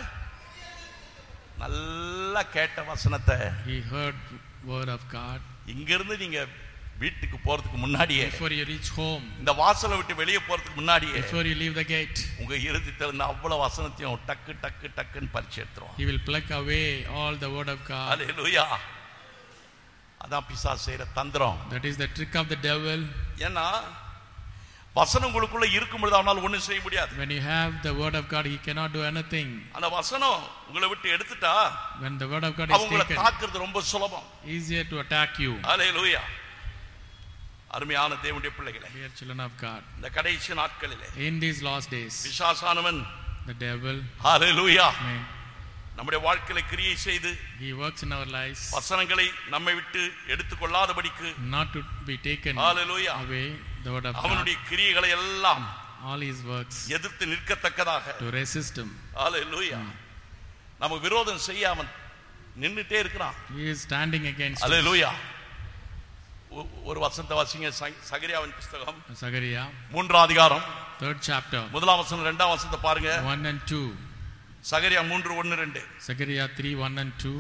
நல்லா கேட்ட வசனத்தை, he heard word of God. இங்கிருந்து நீங்க வீட்டுக்கு போறதுக்கு முன்னாடியே, before you reach home, இந்த வாசலை விட்டு வெளியே போறதுக்கு முன்னாடியே, before you leave the gate, உங்க இருதயத்தில் இருந்த அவ்வளவு வசனத்தையும் டக்கு டக்கு டக்குன்னு பறிச்சு எடுத்துரும். he will pluck away all the word of God. ஹalleluya. அதான் பிசாசு செய்யற தந்திரம். That is the trick of the devil. ஏன்னா வசனம் உங்களுக்குள்ள இருக்கும் பொழுது அவனால் ஒண்ணும் செய்ய முடியாது. when you have the word of God, he cannot do anything. அந்த வசனம் உங்களை விட்டு எடுத்துட்டா, when the word of God is அவங்களை taken, தாக்குறது ரொம்ப சுலபம். easier to attack you. ஹalleluya. அருமையான தேவனுடைய பிள்ளைகளே, dear children of God, இந்த கடைசி நாட்களிலே in these last days, பிசாசானவன், the devil, ஹalleluya, amen, நம்முடைய வாழ்க்கையில கிரியை செய்து he works in our lives, வசனங்களை நம்மை விட்டு எடுத்துக்கொள்ளாதபடிக்கு, not to be taken hallelujah, away the word of God, அவனுடைய கிரியைகளை எல்லாம் all his works, எதிர்த்து நிற்கத்தக்கதாக, to resist him. ஹalleluya, நம்ம விரோதம் செய்ய அவன் நின்னுட்டே இருக்கிறான். He is standing against us. ஹalleluya. ஒரு வசனத்தை வாசிங்க. சகரியாவின் புத்தகம் Zechariah மூன்றாம் அதிகாரம் third chapter, முதலாம் வசனம் இரண்டாம் வசனத்தை பாருங்க. one and two. சகரியா மூன்று ஒன்று ரெண்டு. Zechariah three one and two.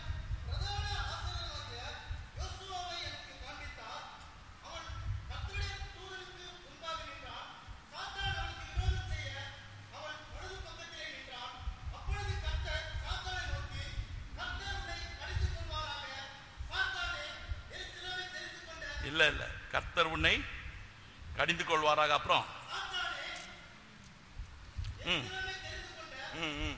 இல்ல இல்ல கர்த்தர் உன்னை கடிந்து கொள்வாராக. அப்புறம் ம் ம் ம்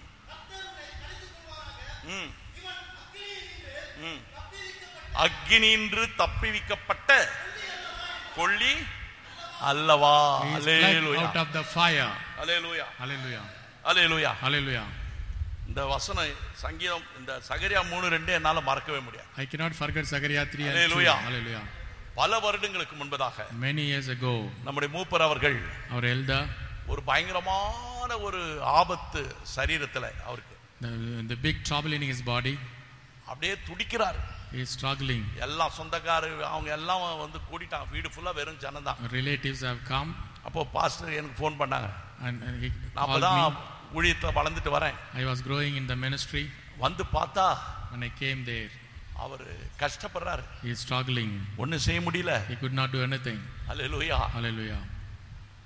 ம் ம் அக்கினியின்று தப்பிவிக்கப்பட்ட கொள்ளி அல்லவா. He is hallelujah, plucked out of the fire. Hallelujah, Hallelujah. Hallelujah. Hallelujah. இந்த வசனம் சங்கீதம் இந்த சகரியா மூணு ரெண்டு என்னால மறக்கவே முடியாது. I cannot forget Zechariah three and two. Hallelujah. Hallelujah. பல வருடங்களுக்கு முன்பதாக Many years ago, நம்முடைய மூப்பர் அவர்கள் our elder, ஒரு பயங்கரமான ஒரு ஆபத்து சரீரத்துல அவருக்கு, the, the big trouble in his body, அப்படியே துடிக்கிறார். he is struggling. எல்லாம் சொந்தக்காரர் அவங்க எல்லாம் வந்து கூட்டிட்டாங்க. வீடு ஃபுல்லா வெறும் ஜனம் தான். Relatives have come அப்போ பாஸ்டர் எனக்கு ஃபோன் பண்ணாங்க. and, and he நான் called அப்பதான் me. ஊழியத்துல வளர்ந்துட்டு வரேன். I was growing in the ministry. வந்து பார்த்தா When I came there, அவர் கஷ்டப்படுறாரு. he is struggling. ஒண்ணும் செய்ய முடியல. He could not do anything. Hallelujah. Hallelujah.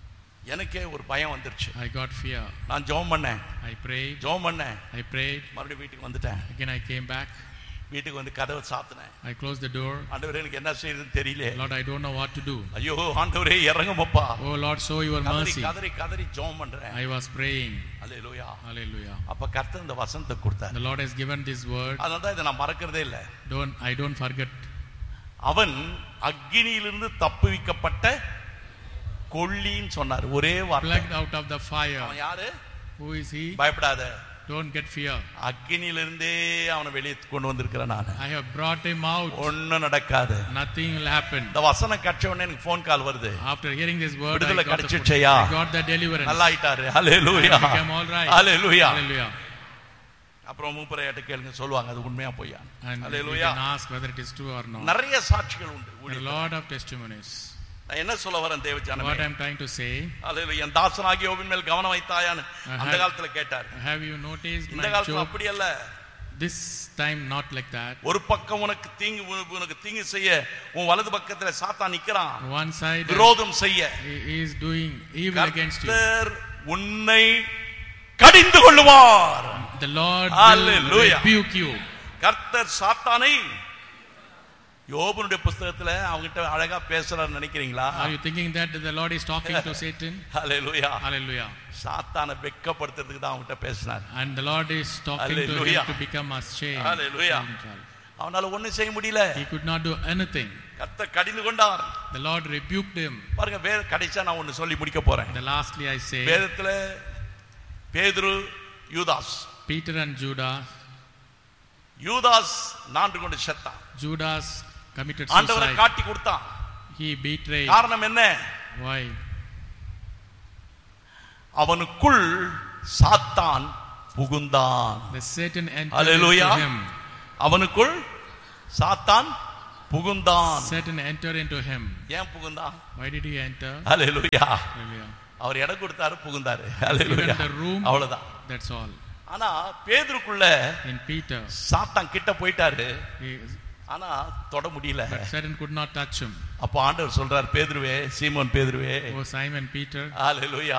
எனக்கே ஒரு பயம் வந்துருச்சு. I got fear. நான் ஜெபம் பண்ணேன், I prayed. ஜெபம் பண்ணேன், I prayed. மறுபடியும் வீட்டுக்கு வந்துட்டேன். Again I came back. வீட்டுக்கு வந்து கதவை சாத்தினேன். I closed the door. ஆண்டவரே எனக்கு என்ன செய்யறதுன்னு தெரியல. Lord, I don't know what to do. ஐயோ ஆண்டவரே இறங்குமப்பா. Oh Lord, show your mercy. கதறி கதறி ஜெபம் பண்றேன். I was praying. Hallelujah. Hallelujah. அப்ப கர்த்தர் இந்த வசனத்தை கொடுத்தார். The Lord has given this word. அதனால தான் இதை நான் மறக்கிறதே இல்ல. Don't I don't forget. அவன் அக்கினியிலிருந்து தப்புவிக்கப்பட்ட கொள்ளின்னு சொன்னார். ஒரே வார்த்தை. Plucked out of the fire. அவன் யாரு? Who is he? பயப்படாத. Don't get fear. அக்கினியிலிருந்தே அவனை வெளியே கொண்டு வந்திருக்கிறேன் நான். I have brought him out. ஒண்ணும் நடக்காது. Nothing will happen. இந்த வசனம் கற்ற உடனே எனக்கு ஃபோன் கால் வருது. After hearing this word, விடுதலை I got, கிடைச்சிச்சையா? I got the deliverance. நல்லா ஆயிட்டாரு. ஹalleluya. I became all right. Hallelujah. Hallelujah. அப்புறம் மூப்பரையாட்ட கேளுங்க, சொல்லுவாங்க அது உண்மையா பொய்யா. And hallelujah. you can ask whether it is true or not. நிறைய சாட்சிகள் உண்டு. There are a lot of testimonies. நான் என்ன சொல்ல வரேன் தேவ ஜனமே? What I am trying to say. ஹalleluya. என் தாசனாகிய யோபின் மேல் கவனம் வைத்தாயான்னு அந்த காலத்துல கேட்டார். Have you noticed இந்த my காலத்துல Job? அப்படி அல்ல. This time not like that. ஒரு பக்கம் உனக்கு தீங்கு உனக்கு தீங்கு செய்ய உன் வலது பக்கத்துல சாத்தான் நிக்கறான். One side விரோதம் செய்ய. he is doing evil against you. கர்த்தர் உன்னை கடிந்து கொள்ளுவார். The Lord Hallelujah. will rebuke you. கர்த்தர் சாத்தானை யோபனுடைய புத்தகத்துல அவங்கிட்ட அழகா பேசுறான்னு நினைக்கிறீங்களா? Are you thinking that the Lord is talking to Satan? Hallelujah. Hallelujah. சாத்தானை வெட்கப்படுத்துறதுக்கு தான் அவங்கிட்ட பேசினார். And the Lord is talking Hallelujah. to him to become ashamed. Hallelujah. அவனால ஒண்ணும் செய்ய முடியல. He could not do anything. கர்த்தர் கடிந்து கொண்டார். The Lord rebuked him. பாருங்க, வேற கடைசியா நான் ஒன்னு சொல்லி முடிக்க போறேன். The lastly I say, வேதத்துல பேதுரு, யூதாஸ். Peter and Judas. யூதாஸ் நான்கு கொண்டு செத்தான். Judas committed ஆண்டவரை suicide. காட்டி கொடுத்தான். He betrayed. காரணம் என்ன? Why? அவனுக்குள் சாத்தான் புகுந்தான். The Satan entered Hallelujah. into him. அவனுக்குள் சாத்தான் புகுந்தான். Satan entered into him. ஏன் புகுந்தான்? Why did he enter? Hallelujah. Hallelujah. அவர் இடம் கொடுத்தாரு, புகுந்தாரு. ஹalleluya. அவ்வளவுதான். That's all. ஆனா பேதுருக்குள்ள In Peter, சாத்தான் கிட்ட போயிட்டாரு. he, ஆனா தொட முடியல. but Satan could not touch him. அப்ப ஆண்டவர் சொல்றார், பேதுருவே, சீமோன் பேதுருவே. Oh Simon Peter. ஹalleluya.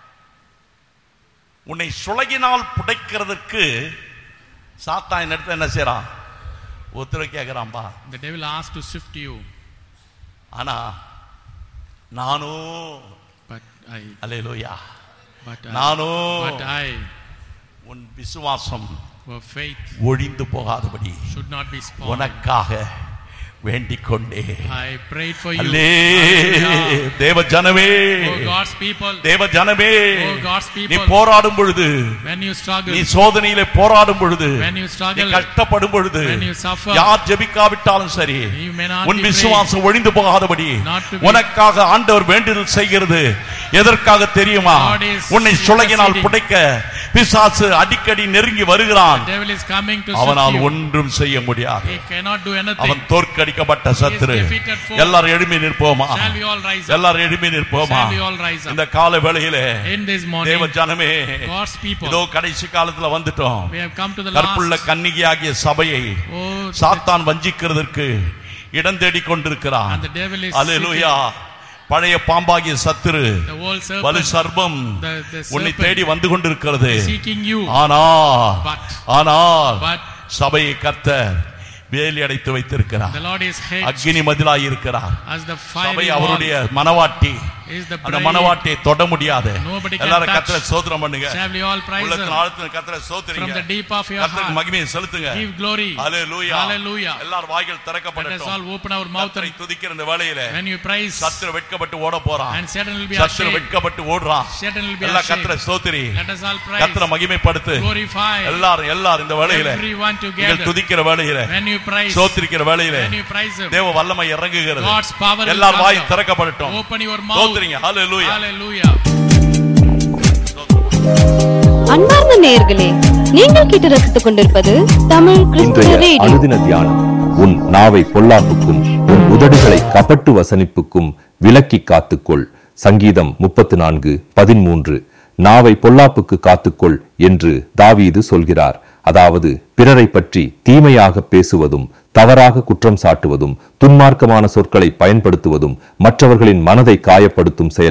உன்னை சுளகினால் புடைக்கிறதுக்கு சாத்தான் இந்த இடத்துல என்ன செய்றான்? உத்தரவு கேட்கிறான்பா. The devil asked to sift you. ஆனா நானோ, But I, hallelujah, but nano I, but I, உன் விசுவாசம் for faith ஒழிந்து போகாதபடி should not be spoiled. உனக்காக வேண்டிக் கொண்டே. I prayed for you. Hallelujah. தேவ ஜனமே, Oh God's people, தேவ ஜனமே, Oh God's நீ people, போராடும் பொழுது, when you struggle, நீ சோதனையிலே போராடும் பொழுது, when you நீ struggle, கஷ்டப்படும் பொழுது, when you suffer, யார் ஜெபிக்காவிட்டாலும் சரி, you may not உன் be விசுவாசம் ஒழிந்து போகாதபடி not to be, உனக்காக ஆண்டவர் வேண்டுதல் செய்கிறது எதற்காக தெரியுமா? God is உன்னை சுளகினால் interceding. புடைக்க பிசாசு அடிக்கடி நெருங்கி வருகிறான். The devil is coming to sift அவனால் you. ஒன்றும் செய்ய முடியாது. He cannot do anything. அவன் தோற்கடிக்கப்பட்ட சத்துரு. He is defeated foe. எல்லாரும் எழும்பி நிற்போமா? Shall we all rise up? எல்லாரும் எழும்பி நிற்போமா? Shall we all rise up? இந்த கால வேளையிலே In this morning, தேவ ஜனமே, God's people, இதோ கடைசி காலத்துல வந்துட்டோம். we have come to the கற்புள்ள last. கன்னிகையாகிய சபையை Oh, சாத்தான் வஞ்சிக்கிறதற்கு இடம் தேடிக் கொண்டிருக்கிறான். and the devil is அல்லேலூயா. பழைய பாம்பாகிய சத்துரு, the whole வலு serpent, சர்ப்பம் the, the உன்னை serpent தேடி வந்து கொண்டிருக்கிறது. seeking you. ஆனால் But, ஆனால் but சபையை கர்த்தர் வேலி அடைத்து வைத்திருக்கிறார். the Lord is hedged அக்கினி மதிலாய் இருக்கிறார். as the சபை fiery அவருடைய wall மனவாட்டி. is the அந்த bride. மனவாட்டியை தொட முடியாது. Nobody can எல்லாரும் touch. கர்த்தரை ஸ்தோத்திரம் பண்ணுங்க. Shall we all praise உள்ளத்தின் Him? ஆழத்தின் கர்த்தரை From ஸ்தோத்திரிங்க. the deep of your கர்த்தருக்கு heart, மகிமையை செலுத்துங்க. give glory. ஹalleluya. Hallelujah. எல்லார் வாய்கள் Let us திறக்கப்படட்டும். all open our mouth கர்த்தரை and துதிக்கிற இந்த வேளையிலே when you praise, சத்துரு வெட்கப்பட்டு ஓட போறான். and Satan will be சத்துரு ashamed. வெட்கப்பட்டு ஓடுறான். Satan will be எல்லா ashamed. கர்த்தரை ஸ்தோத்திரி. Let us all praise, கர்த்தரை மகிமைப்படுத்து. glorify எல்லாரும் எல்லாரும் இந்த வேளையிலே everyone நீங்கள் together. துதிக்கிற வேளையிலே, When you praise, ஸ்தோத்திரிக்கிற வேளையிலே when you praise Him, தேவ வல்லமை இறங்குகிறது. God's power will எல்லார் come why down. திறக்கப்படட்டும். Open your mouth. ஸ்தோத்திரிங்க. Hallelujah. Hallelujah. அன்பார்ந்த நேயர்களே, நீங்கள் கேட்டு ரசித்துக் கொண்டிருப்பது தமிழ் கிறிஸ்துவ இன்றைய ரேடியோ. அனுதின தியானம். உன் நாவை பொல்லாப்புக்கும் உன் உதடுகளை கபட்டு வசனிப்புக்கும் விலக்கி காத்துக்கொள். சங்கீதம் முப்பத்து நான்கு பதிமூன்று. நாவை பொல்லாப்புக்கு காத்துக்கொள் என்று தாவீது சொல்கிறார். அதாவது பிறரை பற்றி தீமையாக பேசுவதும், தவறாக குற்றம் சாட்டுவதும், துன்மார்க்கமான சொற்களை பயன்படுத்துவதும் மற்றவர்களின் மனதை காயப்படுத்தும் செயல்கள்.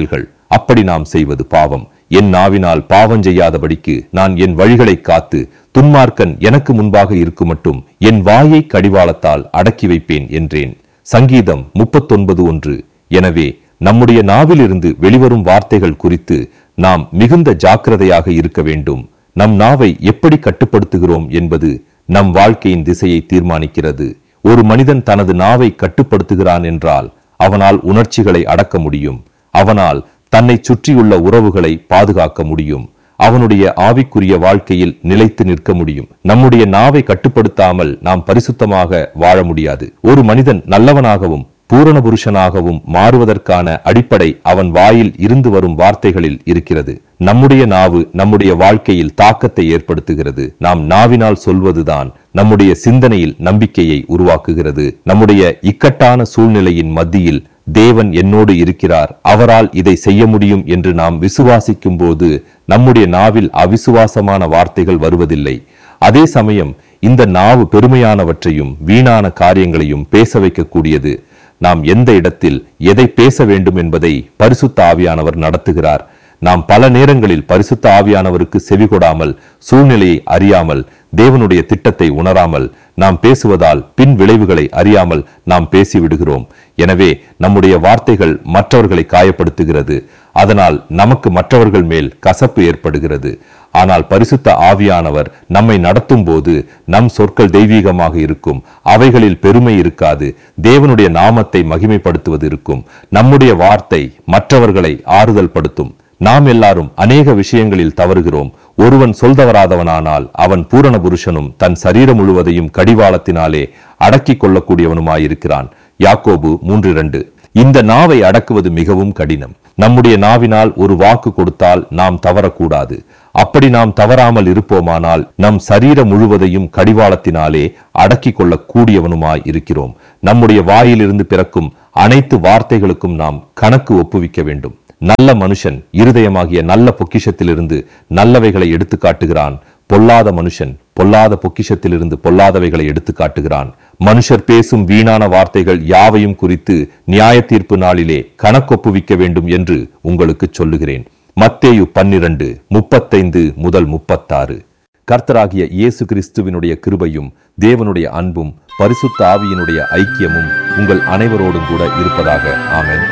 அப்படி நாம் செய்வது பாவம். என் நாவினால் பாவம் செய்யாதபடிக்கு நான் என் வழிகளை காத்து துன்மார்க்கன் எனக்கு முன்பாக இருக்கும் மட்டும் என் வாயை கடிவாளத்தால் அடக்கி வைப்பேன் என்றேன். சங்கீதம் முப்பத்தொன்பது ஒன்று. எனவே நம்முடைய நாவிலிருந்து வெளிவரும் வார்த்தைகள் குறித்து நாம் மிகுந்த ஜாக்கிரதையாக இருக்க வேண்டும். நம் நாவை எப்படி கட்டுப்படுத்துகிறோம் என்பது நம் வாழ்க்கையின் திசையை தீர்மானிக்கிறது. ஒரு மனிதன் தனது நாவை கட்டுப்படுத்துகிறான் என்றால் அவனால் உணர்ச்சிகளை அடக்க முடியும். அவனால் தன்னை சுற்றியுள்ள உறவுகளை பாதுகாக்க முடியும். அவனுடைய ஆவிக்குரிய வாழ்க்கையில் நிலைத்து நிற்க முடியும். நம்முடைய நாவை கட்டுப்படுத்தாமல் நாம் பரிசுத்தமாக வாழ முடியாது. ஒரு மனிதன் நல்லவனாகவும் பூரண புருஷனாகவும் மாறுவதற்கான அடிப்படை அவன் வாயில் இருந்து வரும் வார்த்தைகளில் இருக்கிறது. நம்முடைய நாவு நம்முடைய வாழ்க்கையில் தாக்கத்தை ஏற்படுத்துகிறது. நாம் நாவினால் சொல்வதுதான் நம்முடைய சிந்தனையில் நம்பிக்கையை உருவாக்குகிறது. நம்முடைய இக்கட்டான சூழ்நிலையின் மத்தியில் தேவன் என்னோடு இருக்கிறார், அவரால் இதை செய்ய முடியும் என்று நாம் விசுவாசிக்கும் போது நம்முடைய நாவில் அவிசுவாசமான வார்த்தைகள் வருவதில்லை. அதே சமயம் இந்த நாவு பெருமையானவற்றையும் வீணான காரியங்களையும் பேச வைக்கக்கூடியது. நாம் எந்த இடத்தில் எதை பேச வேண்டும் என்பதை பரிசுத்த ஆவியானவர் நடத்துகிறார். நாம் பல நேரங்களில் பரிசுத்த ஆவியானவருக்கு செவிகொடாமல், சூழ்நிலையை அறியாமல், தேவனுடைய திட்டத்தை உணராமல் நாம் பேசுவதால் பின் விளைவுகளை அறியாமல் நாம் பேசிவிடுகிறோம். எனவே நம்முடைய வார்த்தைகள் மற்றவர்களை காயப்படுத்துகிறது. அதனால் நமக்கு மற்றவர்கள் மேல் கசப்பு ஏற்படுகிறது. ஆனால் பரிசுத்த ஆவியானவர் நம்மை நடத்தும் போது நம் சொற்கள் தெய்வீகமாக இருக்கும். அவைகளில் பெருமை இருக்காது. தேவனுடைய நாமத்தை மகிமைப்படுத்துவது இருக்கும். நம்முடைய வார்த்தை மற்றவர்களை ஆறுதல் படுத்தும். நாம் எல்லாரும் அநேக விஷயங்களில் தவறுகிறோம். ஒருவன் சொல்தவராதவனானால் அவன் பூரண புருஷனும் தன் சரீரம் முழுவதையும் கடிவாளத்தினாலே அடக்கிக் கொள்ளக்கூடியவனுமாயிருக்கிறான். யாக்கோபு மூன்று இரண்டு. இந்த நாவை அடக்குவது மிகவும் கடினம். நம்முடைய நாவினால் ஒரு வாக்கு கொடுத்தால் நாம் தவறக்கூடாது. அப்படி நாம் தவறாமல் இருப்போமானால் நம் சரீரம் முழுவதையும் கடிவாளத்தினாலே அடக்கிக் கொள்ள கூடியவனுமாய் இருக்கிறோம். நம்முடைய வாயிலிருந்து பிறக்கும் அனைத்து வார்த்தைகளுக்கும் நாம் கணக்கு ஒப்புவிக்க வேண்டும். நல்ல மனுஷன் இருதயமாகிய நல்ல பொக்கிஷத்திலிருந்து நல்லவைகளை எடுத்து காட்டுகிறான். பொல்லாத மனுஷன் பொல்லாத பொக்கிஷத்திலிருந்து பொல்லாதவைகளை எடுத்து காட்டுகிறான். மனுஷர் பேசும் வீணான வார்த்தைகள் யாவையும் குறித்து நியாய தீர்ப்பு நாளிலே கணக்கொப்புவிக்க வேண்டும் என்று உங்களுக்கு சொல்லுகிறேன். மத்தேயு பன்னிரண்டு முப்பத்தைந்து முதல் முப்பத்தாறு. கர்த்தராகிய இயேசு கிறிஸ்துவினுடைய கிருபையும் தேவனுடைய அன்பும் பரிசுத்த ஆவியினுடைய ஐக்கியமும் உங்கள் அனைவரோடும் கூட இருப்பதாக. ஆமென்.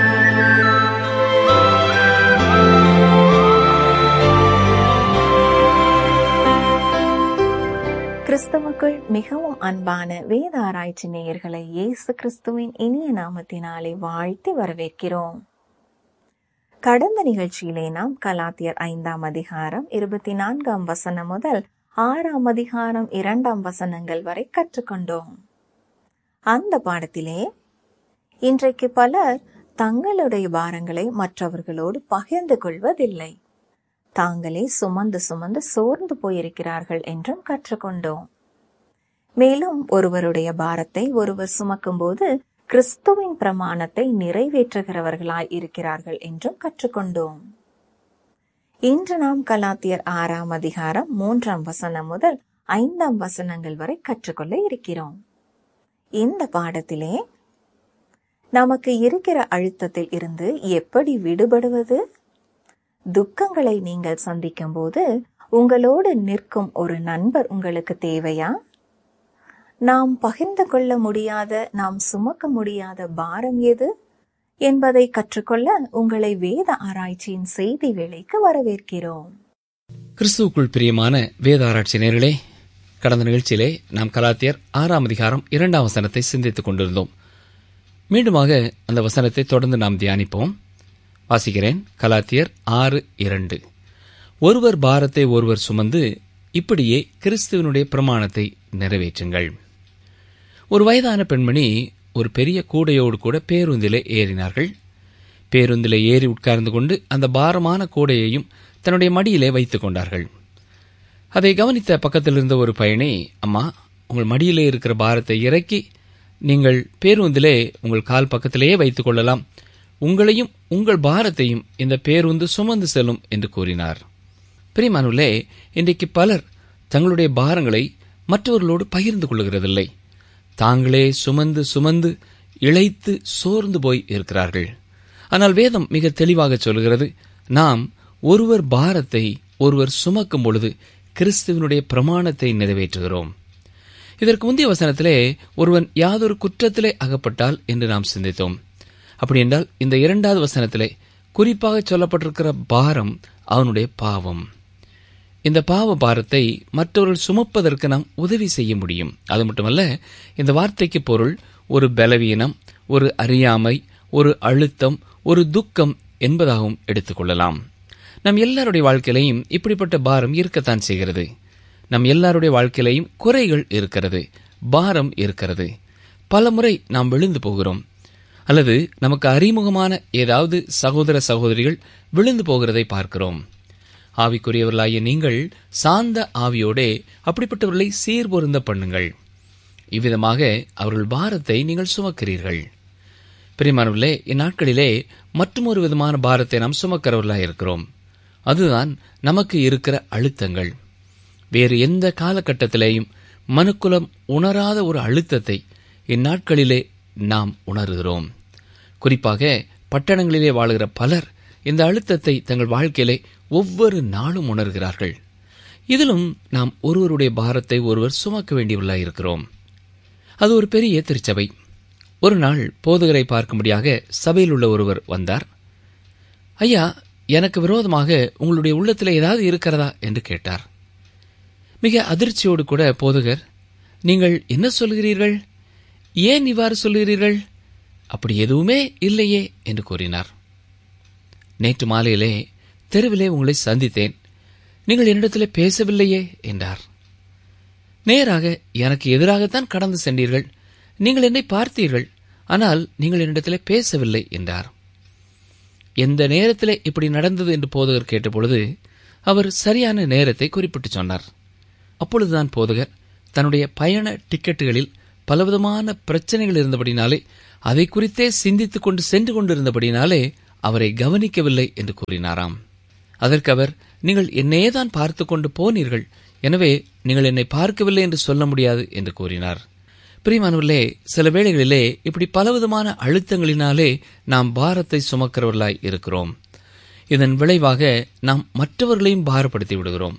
கிறிஸ்துவுக்குள் மிகவும் அன்பான வேத ஆராய்ச்சி நேயர்களை இயேசு கிறிஸ்துவின் இனிய நாமத்தினாலே வாழ்த்தி வரவேற்கிறோம். கடந்த நிகழ்ச்சியிலே நாம் கலாத்தியர் ஐந்தாம் அதிகாரம் இருபத்தி நான்காம் வசனம் முதல் ஆறாம் அதிகாரம் இரண்டாம் வசனங்கள் வரை கற்றுக்கொண்டோம். அந்த பாடத்திலே இன்றைக்கு பலர் தங்களுடைய பாரங்களை மற்றவர்களோடு பகிர்ந்து கொள்வதில்லை. தாங்களே சுமந்து சுமந்து சோர்ந்து போயிருக்கிறார்கள் என்றும் கற்றுக்கொண்டோம். மேலும் ஒருவருடைய பாரத்தை ஒருவர் சுமக்கும் போது கிறிஸ்துவின் பிரமாணத்தை நிறைவேற்றுகிறவர்களாய் இருக்கிறார்கள் என்றும் கற்றுக்கொண்டோம். இன்று நாம் கலாத்தியர் ஆறாம் அதிகாரம் மூன்றாம் வசனம் முதல் ஐந்தாம் வசனங்கள் வரை கற்றுக்கொள்ள இருக்கிறோம். இந்த பாடத்திலே நமக்கு இருக்கிற அழுத்தத்தில் இருந்து எப்படி விடுபடுவது, துக்கங்களை நீங்கள் சந்திக்கும் போது உங்களோடு நிற்கும் ஒரு நண்பர் உங்களுக்கு தேவையா, நாம் பகிர்ந்து கொள்ள முடியாத, நாம் சுமக்க முடியாத பாரம் எது என்பதை கற்றுக்கொள்ள உங்களை வேத ஆராய்ச்சியின் செய்தி வேளைக்கு வரவேற்கிறோம். கிறிஸ்துவுக்குள் பிரியமான வேத ஆராய்ச்சி நேயர்களே, கடந்த நிகழ்ச்சியிலே நாம் கலாத்தியர் ஆறாம் அதிகாரம் இரண்டாம் வசனத்தை சிந்தித்துக் கொண்டிருந்தோம். மீண்டுமாக அந்த வசனத்தை தொடர்ந்து நாம் தியானிப்போம். வாசிக்கிறேன். கலாத்தியர் ஆறு இரண்டு. ஒருவர் பாரத்தை ஒருவர் சுமந்து இப்படியே கிறிஸ்துவனுடைய பிரமாணத்தை நிறைவேற்றுங்கள். ஒரு வயதான பெண்மணி ஒரு பெரிய கூடையோடு கூட பேருந்திலே ஏறினார்கள். பேருந்திலே ஏறி உட்கார்ந்து கொண்டு அந்த பாரமான கூடையையும் தன்னுடைய மடியிலே வைத்துக் கொண்டார்கள். அதை கவனித்த பக்கத்தில் இருந்த ஒரு பயணி, அம்மா, உங்கள் மடியிலே இருக்கிற பாரத்தை இறக்கி நீங்கள் பேருந்திலே உங்கள் கால் பக்கத்திலேயே வைத்துக் கொள்ளலாம், உங்களையும் உங்கள் பாரத்தையும் இந்த பேருந்து சுமந்து செல்லும் என்று கூறினார். பிரியமானவர்களே, இன்றைக்கு பலர் தங்களுடைய பாரங்களை மற்றவர்களோடு பகிர்ந்து கொள்ளுகிறதில்லை. தாங்களே சுமந்து சுமந்து இளைத்து சோர்ந்து போய் இருக்கிறார்கள். ஆனால் வேதம் மிக தெளிவாக சொல்கிறது, நாம் ஒருவர் பாரத்தை ஒருவர் சுமக்கும் பொழுது கிறிஸ்துவனுடைய பிரமாணத்தை நிறைவேற்றுகிறோம். இதற்கு முந்தைய வசனத்திலே ஒருவன் யாதொரு குற்றத்திலே அகப்பட்டால் என்று நாம் சிந்தித்தோம். அப்படி என்றால் இந்த இரண்டாவது வசனத்திலே குறிப்பாக சொல்லப்பட்டிருக்கிற பாரம் அவனுடைய பாவம். இந்த பாவ பாரத்தை மற்றவர்கள் சுமப்பதற்கு நாம் உதவி செய்ய முடியும். அது மட்டுமல்ல, இந்த வார்த்தைக்கு பொருள் ஒரு பலவீனம், ஒரு அறியாமை, ஒரு அழுத்தம், ஒரு துக்கம் என்பதாகவும் எடுத்துக்கொள்ளலாம். நம் எல்லாருடைய வாழ்க்கையிலையும் இப்படிப்பட்ட பாரம் இருக்கத்தான் செய்கிறது. நம் எல்லாருடைய வாழ்க்கையிலையும் குறைகள் இருக்கிறது, பாரம் இருக்கிறது. பலமுறை நாம் விழுந்து போகிறோம், அல்லது நமக்கு அறிமுகமான ஏதாவது சகோதர சகோதரிகள் விழுந்து போகிறதை பார்க்கிறோம். ஆவிக்குரியவர்களாகிய நீங்கள் சாந்த ஆவியோடே அப்படிப்பட்டவர்களை சீர்பொருந்த பண்ணுங்கள். இவ்விதமாக அவர்கள் பாரத்தை நீங்கள் சுமக்கிறீர்கள். பிரியமானவர்களே, இந்நாட்களிலே மற்றொரு விதமான பாரத்தை நாம் சுமக்கிறவர்களாக இருக்கிறோம். அதுதான் நமக்கு இருக்கிற அழுத்தங்கள். வேறு எந்த காலகட்டத்திலேயும் மனுக்குலம் உணராத ஒரு அழுத்தத்தை இந்நாட்களிலே நாம் உணர்கிறோம். குறிப்பாக பட்டணங்களிலே வாழுகிற பலர் இந்த அழுத்தத்தை தங்கள் வாழ்க்கையிலே ஒவ்வொரு நாளும் உணர்கிறார்கள். இதிலும் நாம் ஒருவருடைய பாரத்தை ஒருவர் சுமக்க வேண்டியவர்களாக இருக்கிறோம். அது ஒரு பெரிய திருச்சபை. ஒரு நாள் போதகரை பார்க்கும்படியாக சபையில் உள்ள ஒருவர் வந்தார். ஐயா, எனக்கு விரோதமாக உங்களுடைய உள்ளத்தில் ஏதாவது இருக்கிறதா என்று கேட்டார். மிக அதிர்ச்சியோடு கூட போதகர், நீங்கள் என்ன சொல்கிறீர்கள்? ஏன் இவ்வாறு சொல்கிறீர்கள்? அப்படி எதுவுமே இல்லையே என்று கூறினார். நேற்று மாலையிலே தெருவிலே உங்களை சந்தித்தேன், நீங்கள் என்னிடத்திலே பேசவில்லையே என்றார். நேராக எனக்கு எதிராகத்தான் கடந்து சென்றீர்கள், நீங்கள் என்னை பார்த்தீர்கள், ஆனால் நீங்கள் என்னிடத்திலே பேசவில்லை என்றார். எந்த நேரத்திலே இப்படி நடந்தது என்று போதகர் கேட்டபொழுது அவர் சரியான நேரத்தை குறிப்பிட்டு சொன்னார். அப்பொழுதுதான் போதகர் தன்னுடைய பயண டிக்கெட்டுகளில் பலவிதமான பிரச்சனைகள் இருந்தபடினாலே, அதை குறித்தே சிந்தித்துக் கொண்டு சென்று கொண்டிருந்தபடினாலே அவரை கவனிக்கவில்லை என்று கூறினாராம். அதற்கு அவர், நீங்கள் என்னையேதான் பார்த்து கொண்டு போனீர்கள், எனவே நீங்கள் என்னை பார்க்கவில்லை என்று சொல்ல முடியாது என்று கூறினார். பிரியமானவர்களே, சில வேளைகளிலே இப்படி பலவிதமான அழுத்தங்களினாலே நாம் பாரத்தை சுமக்கிறவர்களாய் இருக்கிறோம். இதன் விளைவாக நாம் மற்றவர்களையும் பாரப்படுத்தி விடுகிறோம்.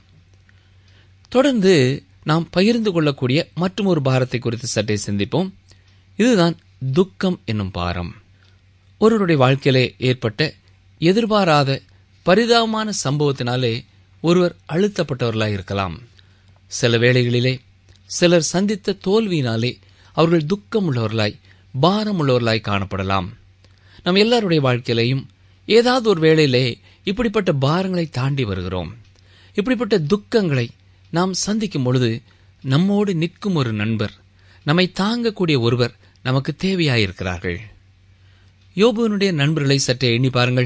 தொடர்ந்து நாம் பகிர்ந்து கொள்ளக்கூடிய மற்றும் ஒரு பாரத்தை குறித்து சற்றே சிந்திப்போம். இதுதான் துக்கம் என்னும் பாரம். ஒருவருடைய வாழ்க்கையிலே ஏற்பட்ட எதிர்பாராத பரிதாபமான சம்பவத்தினாலே ஒருவர் அழுத்தப்பட்டவர்களாய் இருக்கலாம். சில வேளைகளிலே சிலர் சந்தித்த தோல்வியினாலே அவர்கள் துக்கம் உள்ளவர்களாய் பாரம் உள்ளவர்களாய் காணப்படலாம். நம் எல்லாருடைய வாழ்க்கையிலையும் ஏதாவது ஒரு வேளையிலே இப்படிப்பட்ட பாரங்களை தாண்டி வருகிறோம். இப்படிப்பட்ட துக்கங்களை நாம் சந்திக்கும் பொழுது நம்மோடு நிற்கும் ஒரு நண்பர், நம்மை தாங்கக்கூடிய ஒருவர் நமக்கு தேவையாயிருக்கிறார்கள். யோபுவினுடைய நண்பர்களை சற்றே எண்ணி பாருங்கள்.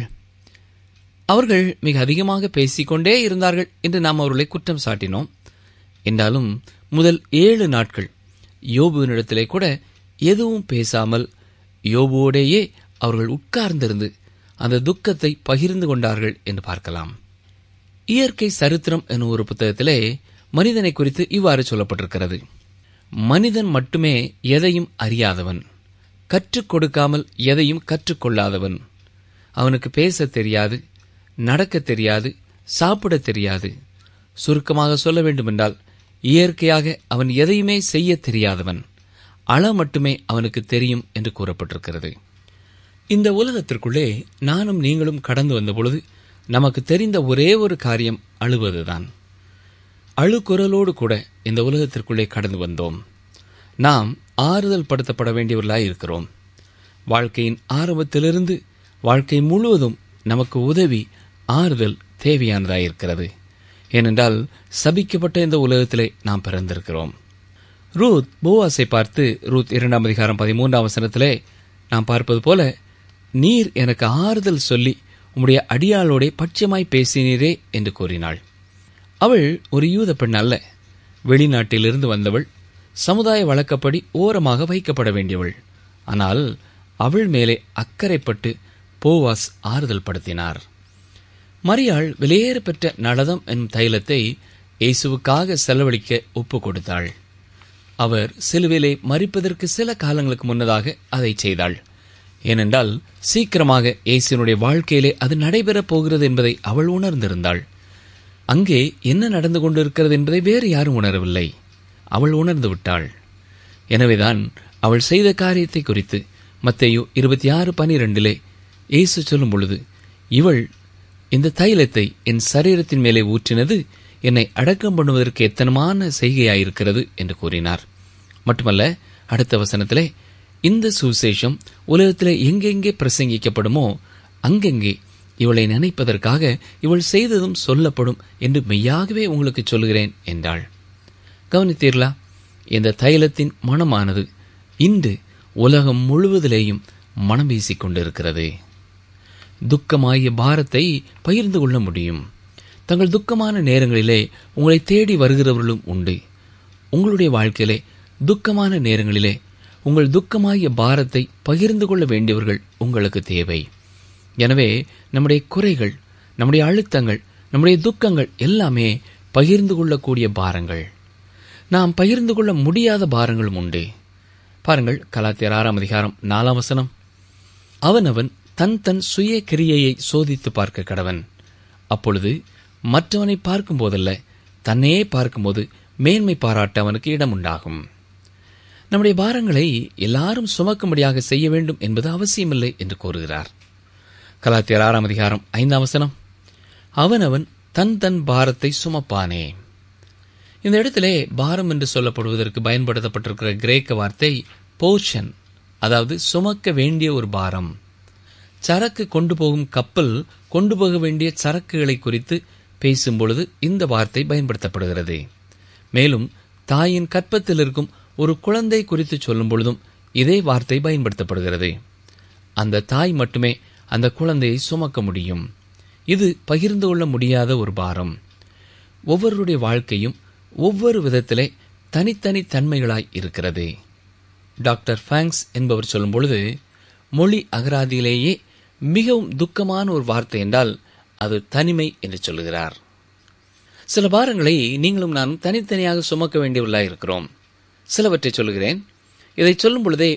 அவர்கள் மிக அதிகமாக பேசிக்கொண்டே இருந்தார்கள் என்று நாம் அவர்களை குற்றம் சாட்டினோம். என்றாலும் முதல் ஏழு நாட்கள் யோபுவினிடத்திலே கூட எதுவும் பேசாமல் யோபுவோடையே அவர்கள் உட்கார்ந்திருந்து அந்த துக்கத்தை பகிர்ந்து கொண்டார்கள் என்று பார்க்கலாம். இயற்கை சரித்திரம் என்னும் ஒரு புத்தகத்திலே மனிதனை குறித்து இவ்வாறு சொல்லப்பட்டிருக்கிறது. மனிதன் மட்டுமே எதையும் அறியாதவன், கற்றுக் கொடுக்காமல் எதையும் கற்றுக்கொள்ளாதவன். அவனுக்கு பேச தெரியாது, நடக்க தெரியாது, சாப்பிட தெரியாது. சுருக்கமாக சொல்ல வேண்டுமென்றால் இயற்கையாக அவன் எதையுமே செய்ய தெரியாதவன். அழ மட்டுமே அவனுக்கு தெரியும் என்று கூறப்பட்டிருக்கிறது. இந்த உலகத்திற்குள்ளே நானும் நீங்களும் கடந்து வந்தபொழுது நமக்கு தெரிந்த ஒரே ஒரு காரியம் அழுவதுதான். அழுகுரலோடு கூட இந்த உலகத்திற்குள்ளே கடந்து வந்தோம். நாம் ஆறுதல் படுத்தப்பட வேண்டியவர்களாய் இருக்கிறோம். வாழ்க்கையின் ஆரம்பத்திலிருந்து வாழ்க்கை முழுவதும் நமக்கு உதவி, ஆறுதல் தேவையானதாயிருக்கிறது. ஏனென்றால் சபிக்கப்பட்ட இந்த உலகத்திலே நாம் பிறந்திருக்கிறோம். ரூத் போவாசை பார்த்து ரூத் இரண்டாம் அதிகாரம் பதிமூன்றாம் வசனத்திலே நாம் பார்ப்பது போல, நீர் எனக்கு ஆறுதல் சொல்லி உம்முடைய அடியாளோட பட்சமாய் பேசினீரே என்று கூறினாள். அவள் ஒரு யூத பெண் அல்ல, வெளிநாட்டிலிருந்து வந்தவள், சமுதாய வழக்கப்படி ஓரமாக வைக்கப்பட வேண்டியவள். ஆனால் அவள் மேலே அக்கறைப்பட்டு போவாஸ் ஆறுதல் படுத்தினார். மரியாள் வெளியேற பெற்ற நளதம் என்னும் தைலத்தை இயேசுவுக்காக செலவழிக்க ஒப்பு கொடுத்தாள். அவர் சிலுவையிலே மரிப்பதற்கு சில காலங்களுக்கு முன்னதாக அதை செய்தாள். ஏனென்றால் சீக்கிரமாக இயேசுவினுடைய வாழ்க்கையிலே அது நடைபெறப் போகிறது என்பதை அவள் உணர்ந்திருந்தாள். அங்கே என்ன நடந்து கொண்டிருக்கிறது என்பதை வேறு யாரும் உணரவில்லை. அவள் உணர்ந்து விட்டாள். எனவேதான் அவள் செய்த காரியத்தை குறித்து மத்தேயு இருபத்தி ஆறு பனிரெண்டிலே இயேசு சொல்லும் பொழுது, இவள் இந்த தைலத்தை என் சரீரத்தின் மேலே ஊற்றினது என்னை அடக்கம் பண்ணுவதற்கு எத்தனமான செய்கையாயிருக்கிறது என்று கூறினார். மட்டுமல்ல, அடுத்த வசனத்திலே, இந்த சுவிசேஷம் உலகத்திலே எங்கெங்கே பிரசங்கிக்கப்படுமோ அங்கெங்கே இவளை நினைப்பதற்காக இவள் செய்ததும் சொல்லப்படும் என்று மெய்யாகவே உங்களுக்கு சொல்கிறேன் என்றாள். கவனித்தீர்களா? இந்த தைலத்தின் மனமானது இன்று உலகம் முழுவதிலேயும் மனம் வீசிக் கொண்டிருக்கிறது. துக்கமாகிய பாரத்தை பகிர்ந்து கொள்ள முடியும். தங்கள் துக்கமான நேரங்களிலே உங்களை தேடி வருகிறவர்களும் உண்டு. உங்களுடைய வாழ்க்கையிலே துக்கமான நேரங்களிலே உங்கள் துக்கமாகிய பாரத்தை பகிர்ந்து கொள்ள வேண்டியவர்கள் உங்களுக்கு தேவை. எனவே நம்முடைய குறைகள், நம்முடைய அழுத்தங்கள், நம்முடைய துக்கங்கள் எல்லாமே பகிர்ந்து கொள்ளக்கூடிய பாரங்கள். நாம் பகிர்ந்து கொள்ள முடியாத பாரங்களும் உண்டு. பாருங்கள், கலாத்தியர் ஆறாம் அதிகாரம் நாலாம் வசனம். அவனவன் தன் தன் சுய கிரியையை சோதித்து பார்க்க கடவன். அப்பொழுது மற்றவனை பார்க்கும் போதல்ல, தன்னையே பார்க்கும்போது மேன்மை பாராட்ட அவனுக்கு இடம் உண்டாகும். நம்முடைய பாரங்களை எல்லாரும் சுமக்கும்படியாக செய்ய வேண்டும் என்பது அவசியமில்லை என்று கூறுகிறார். கலாத்தியர் ஆறாம் அதிகாரம் ஐந்தாம் வசனம். அவனவன் தன் தன் பாரத்தை சுமப்பானே. இந்த இடத்திலே பாரம் என்று சொல்லப்படுவதற்கு பயன்படுத்தப்பட்டிருக்கிற கிரேக்க வார்த்தை போர்ஷன், அதாவது சுமக்க வேண்டிய ஒரு பாரம். சரக்கு கொண்டு போகும் கப்பல் கொண்டு போக வேண்டிய சரக்குகளை குறித்து பேசும்பொழுது இந்த வார்த்தை பயன்படுத்தப்படுகிறது. மேலும் தாயின் கற்பத்தில் இருக்கும் ஒரு குழந்தை குறித்து சொல்லும் பொழுதும் இதே வார்த்தை பயன்படுத்தப்படுகிறது. அந்த தாய் மட்டுமே அந்த குழந்தையை சுமக்க முடியும். இது பகிர்ந்து கொள்ள முடியாத ஒரு பாரம். ஒவ்வொருடைய வாழ்க்கையும் ஒவ்வொரு விதத்திலே தனித்தனி தன்மைகளாய் இருக்கிறது. டாக்டர் ஃபேங்ஸ் என்பவர் சொல்லும் பொழுது, மொழி அகராதியிலேயே மிகவும் துக்கமான ஒரு வார்த்தை என்றால் அது தனிமை என்று சொல்லுகிறார். சில பாரங்களை நீங்களும் நானும் தனித்தனியாக சுமக்க வேண்டியவர்களாக இருக்கிறோம். சிலவற்றை சொல்லுகிறேன். இதை சொல்லும் பொழுதே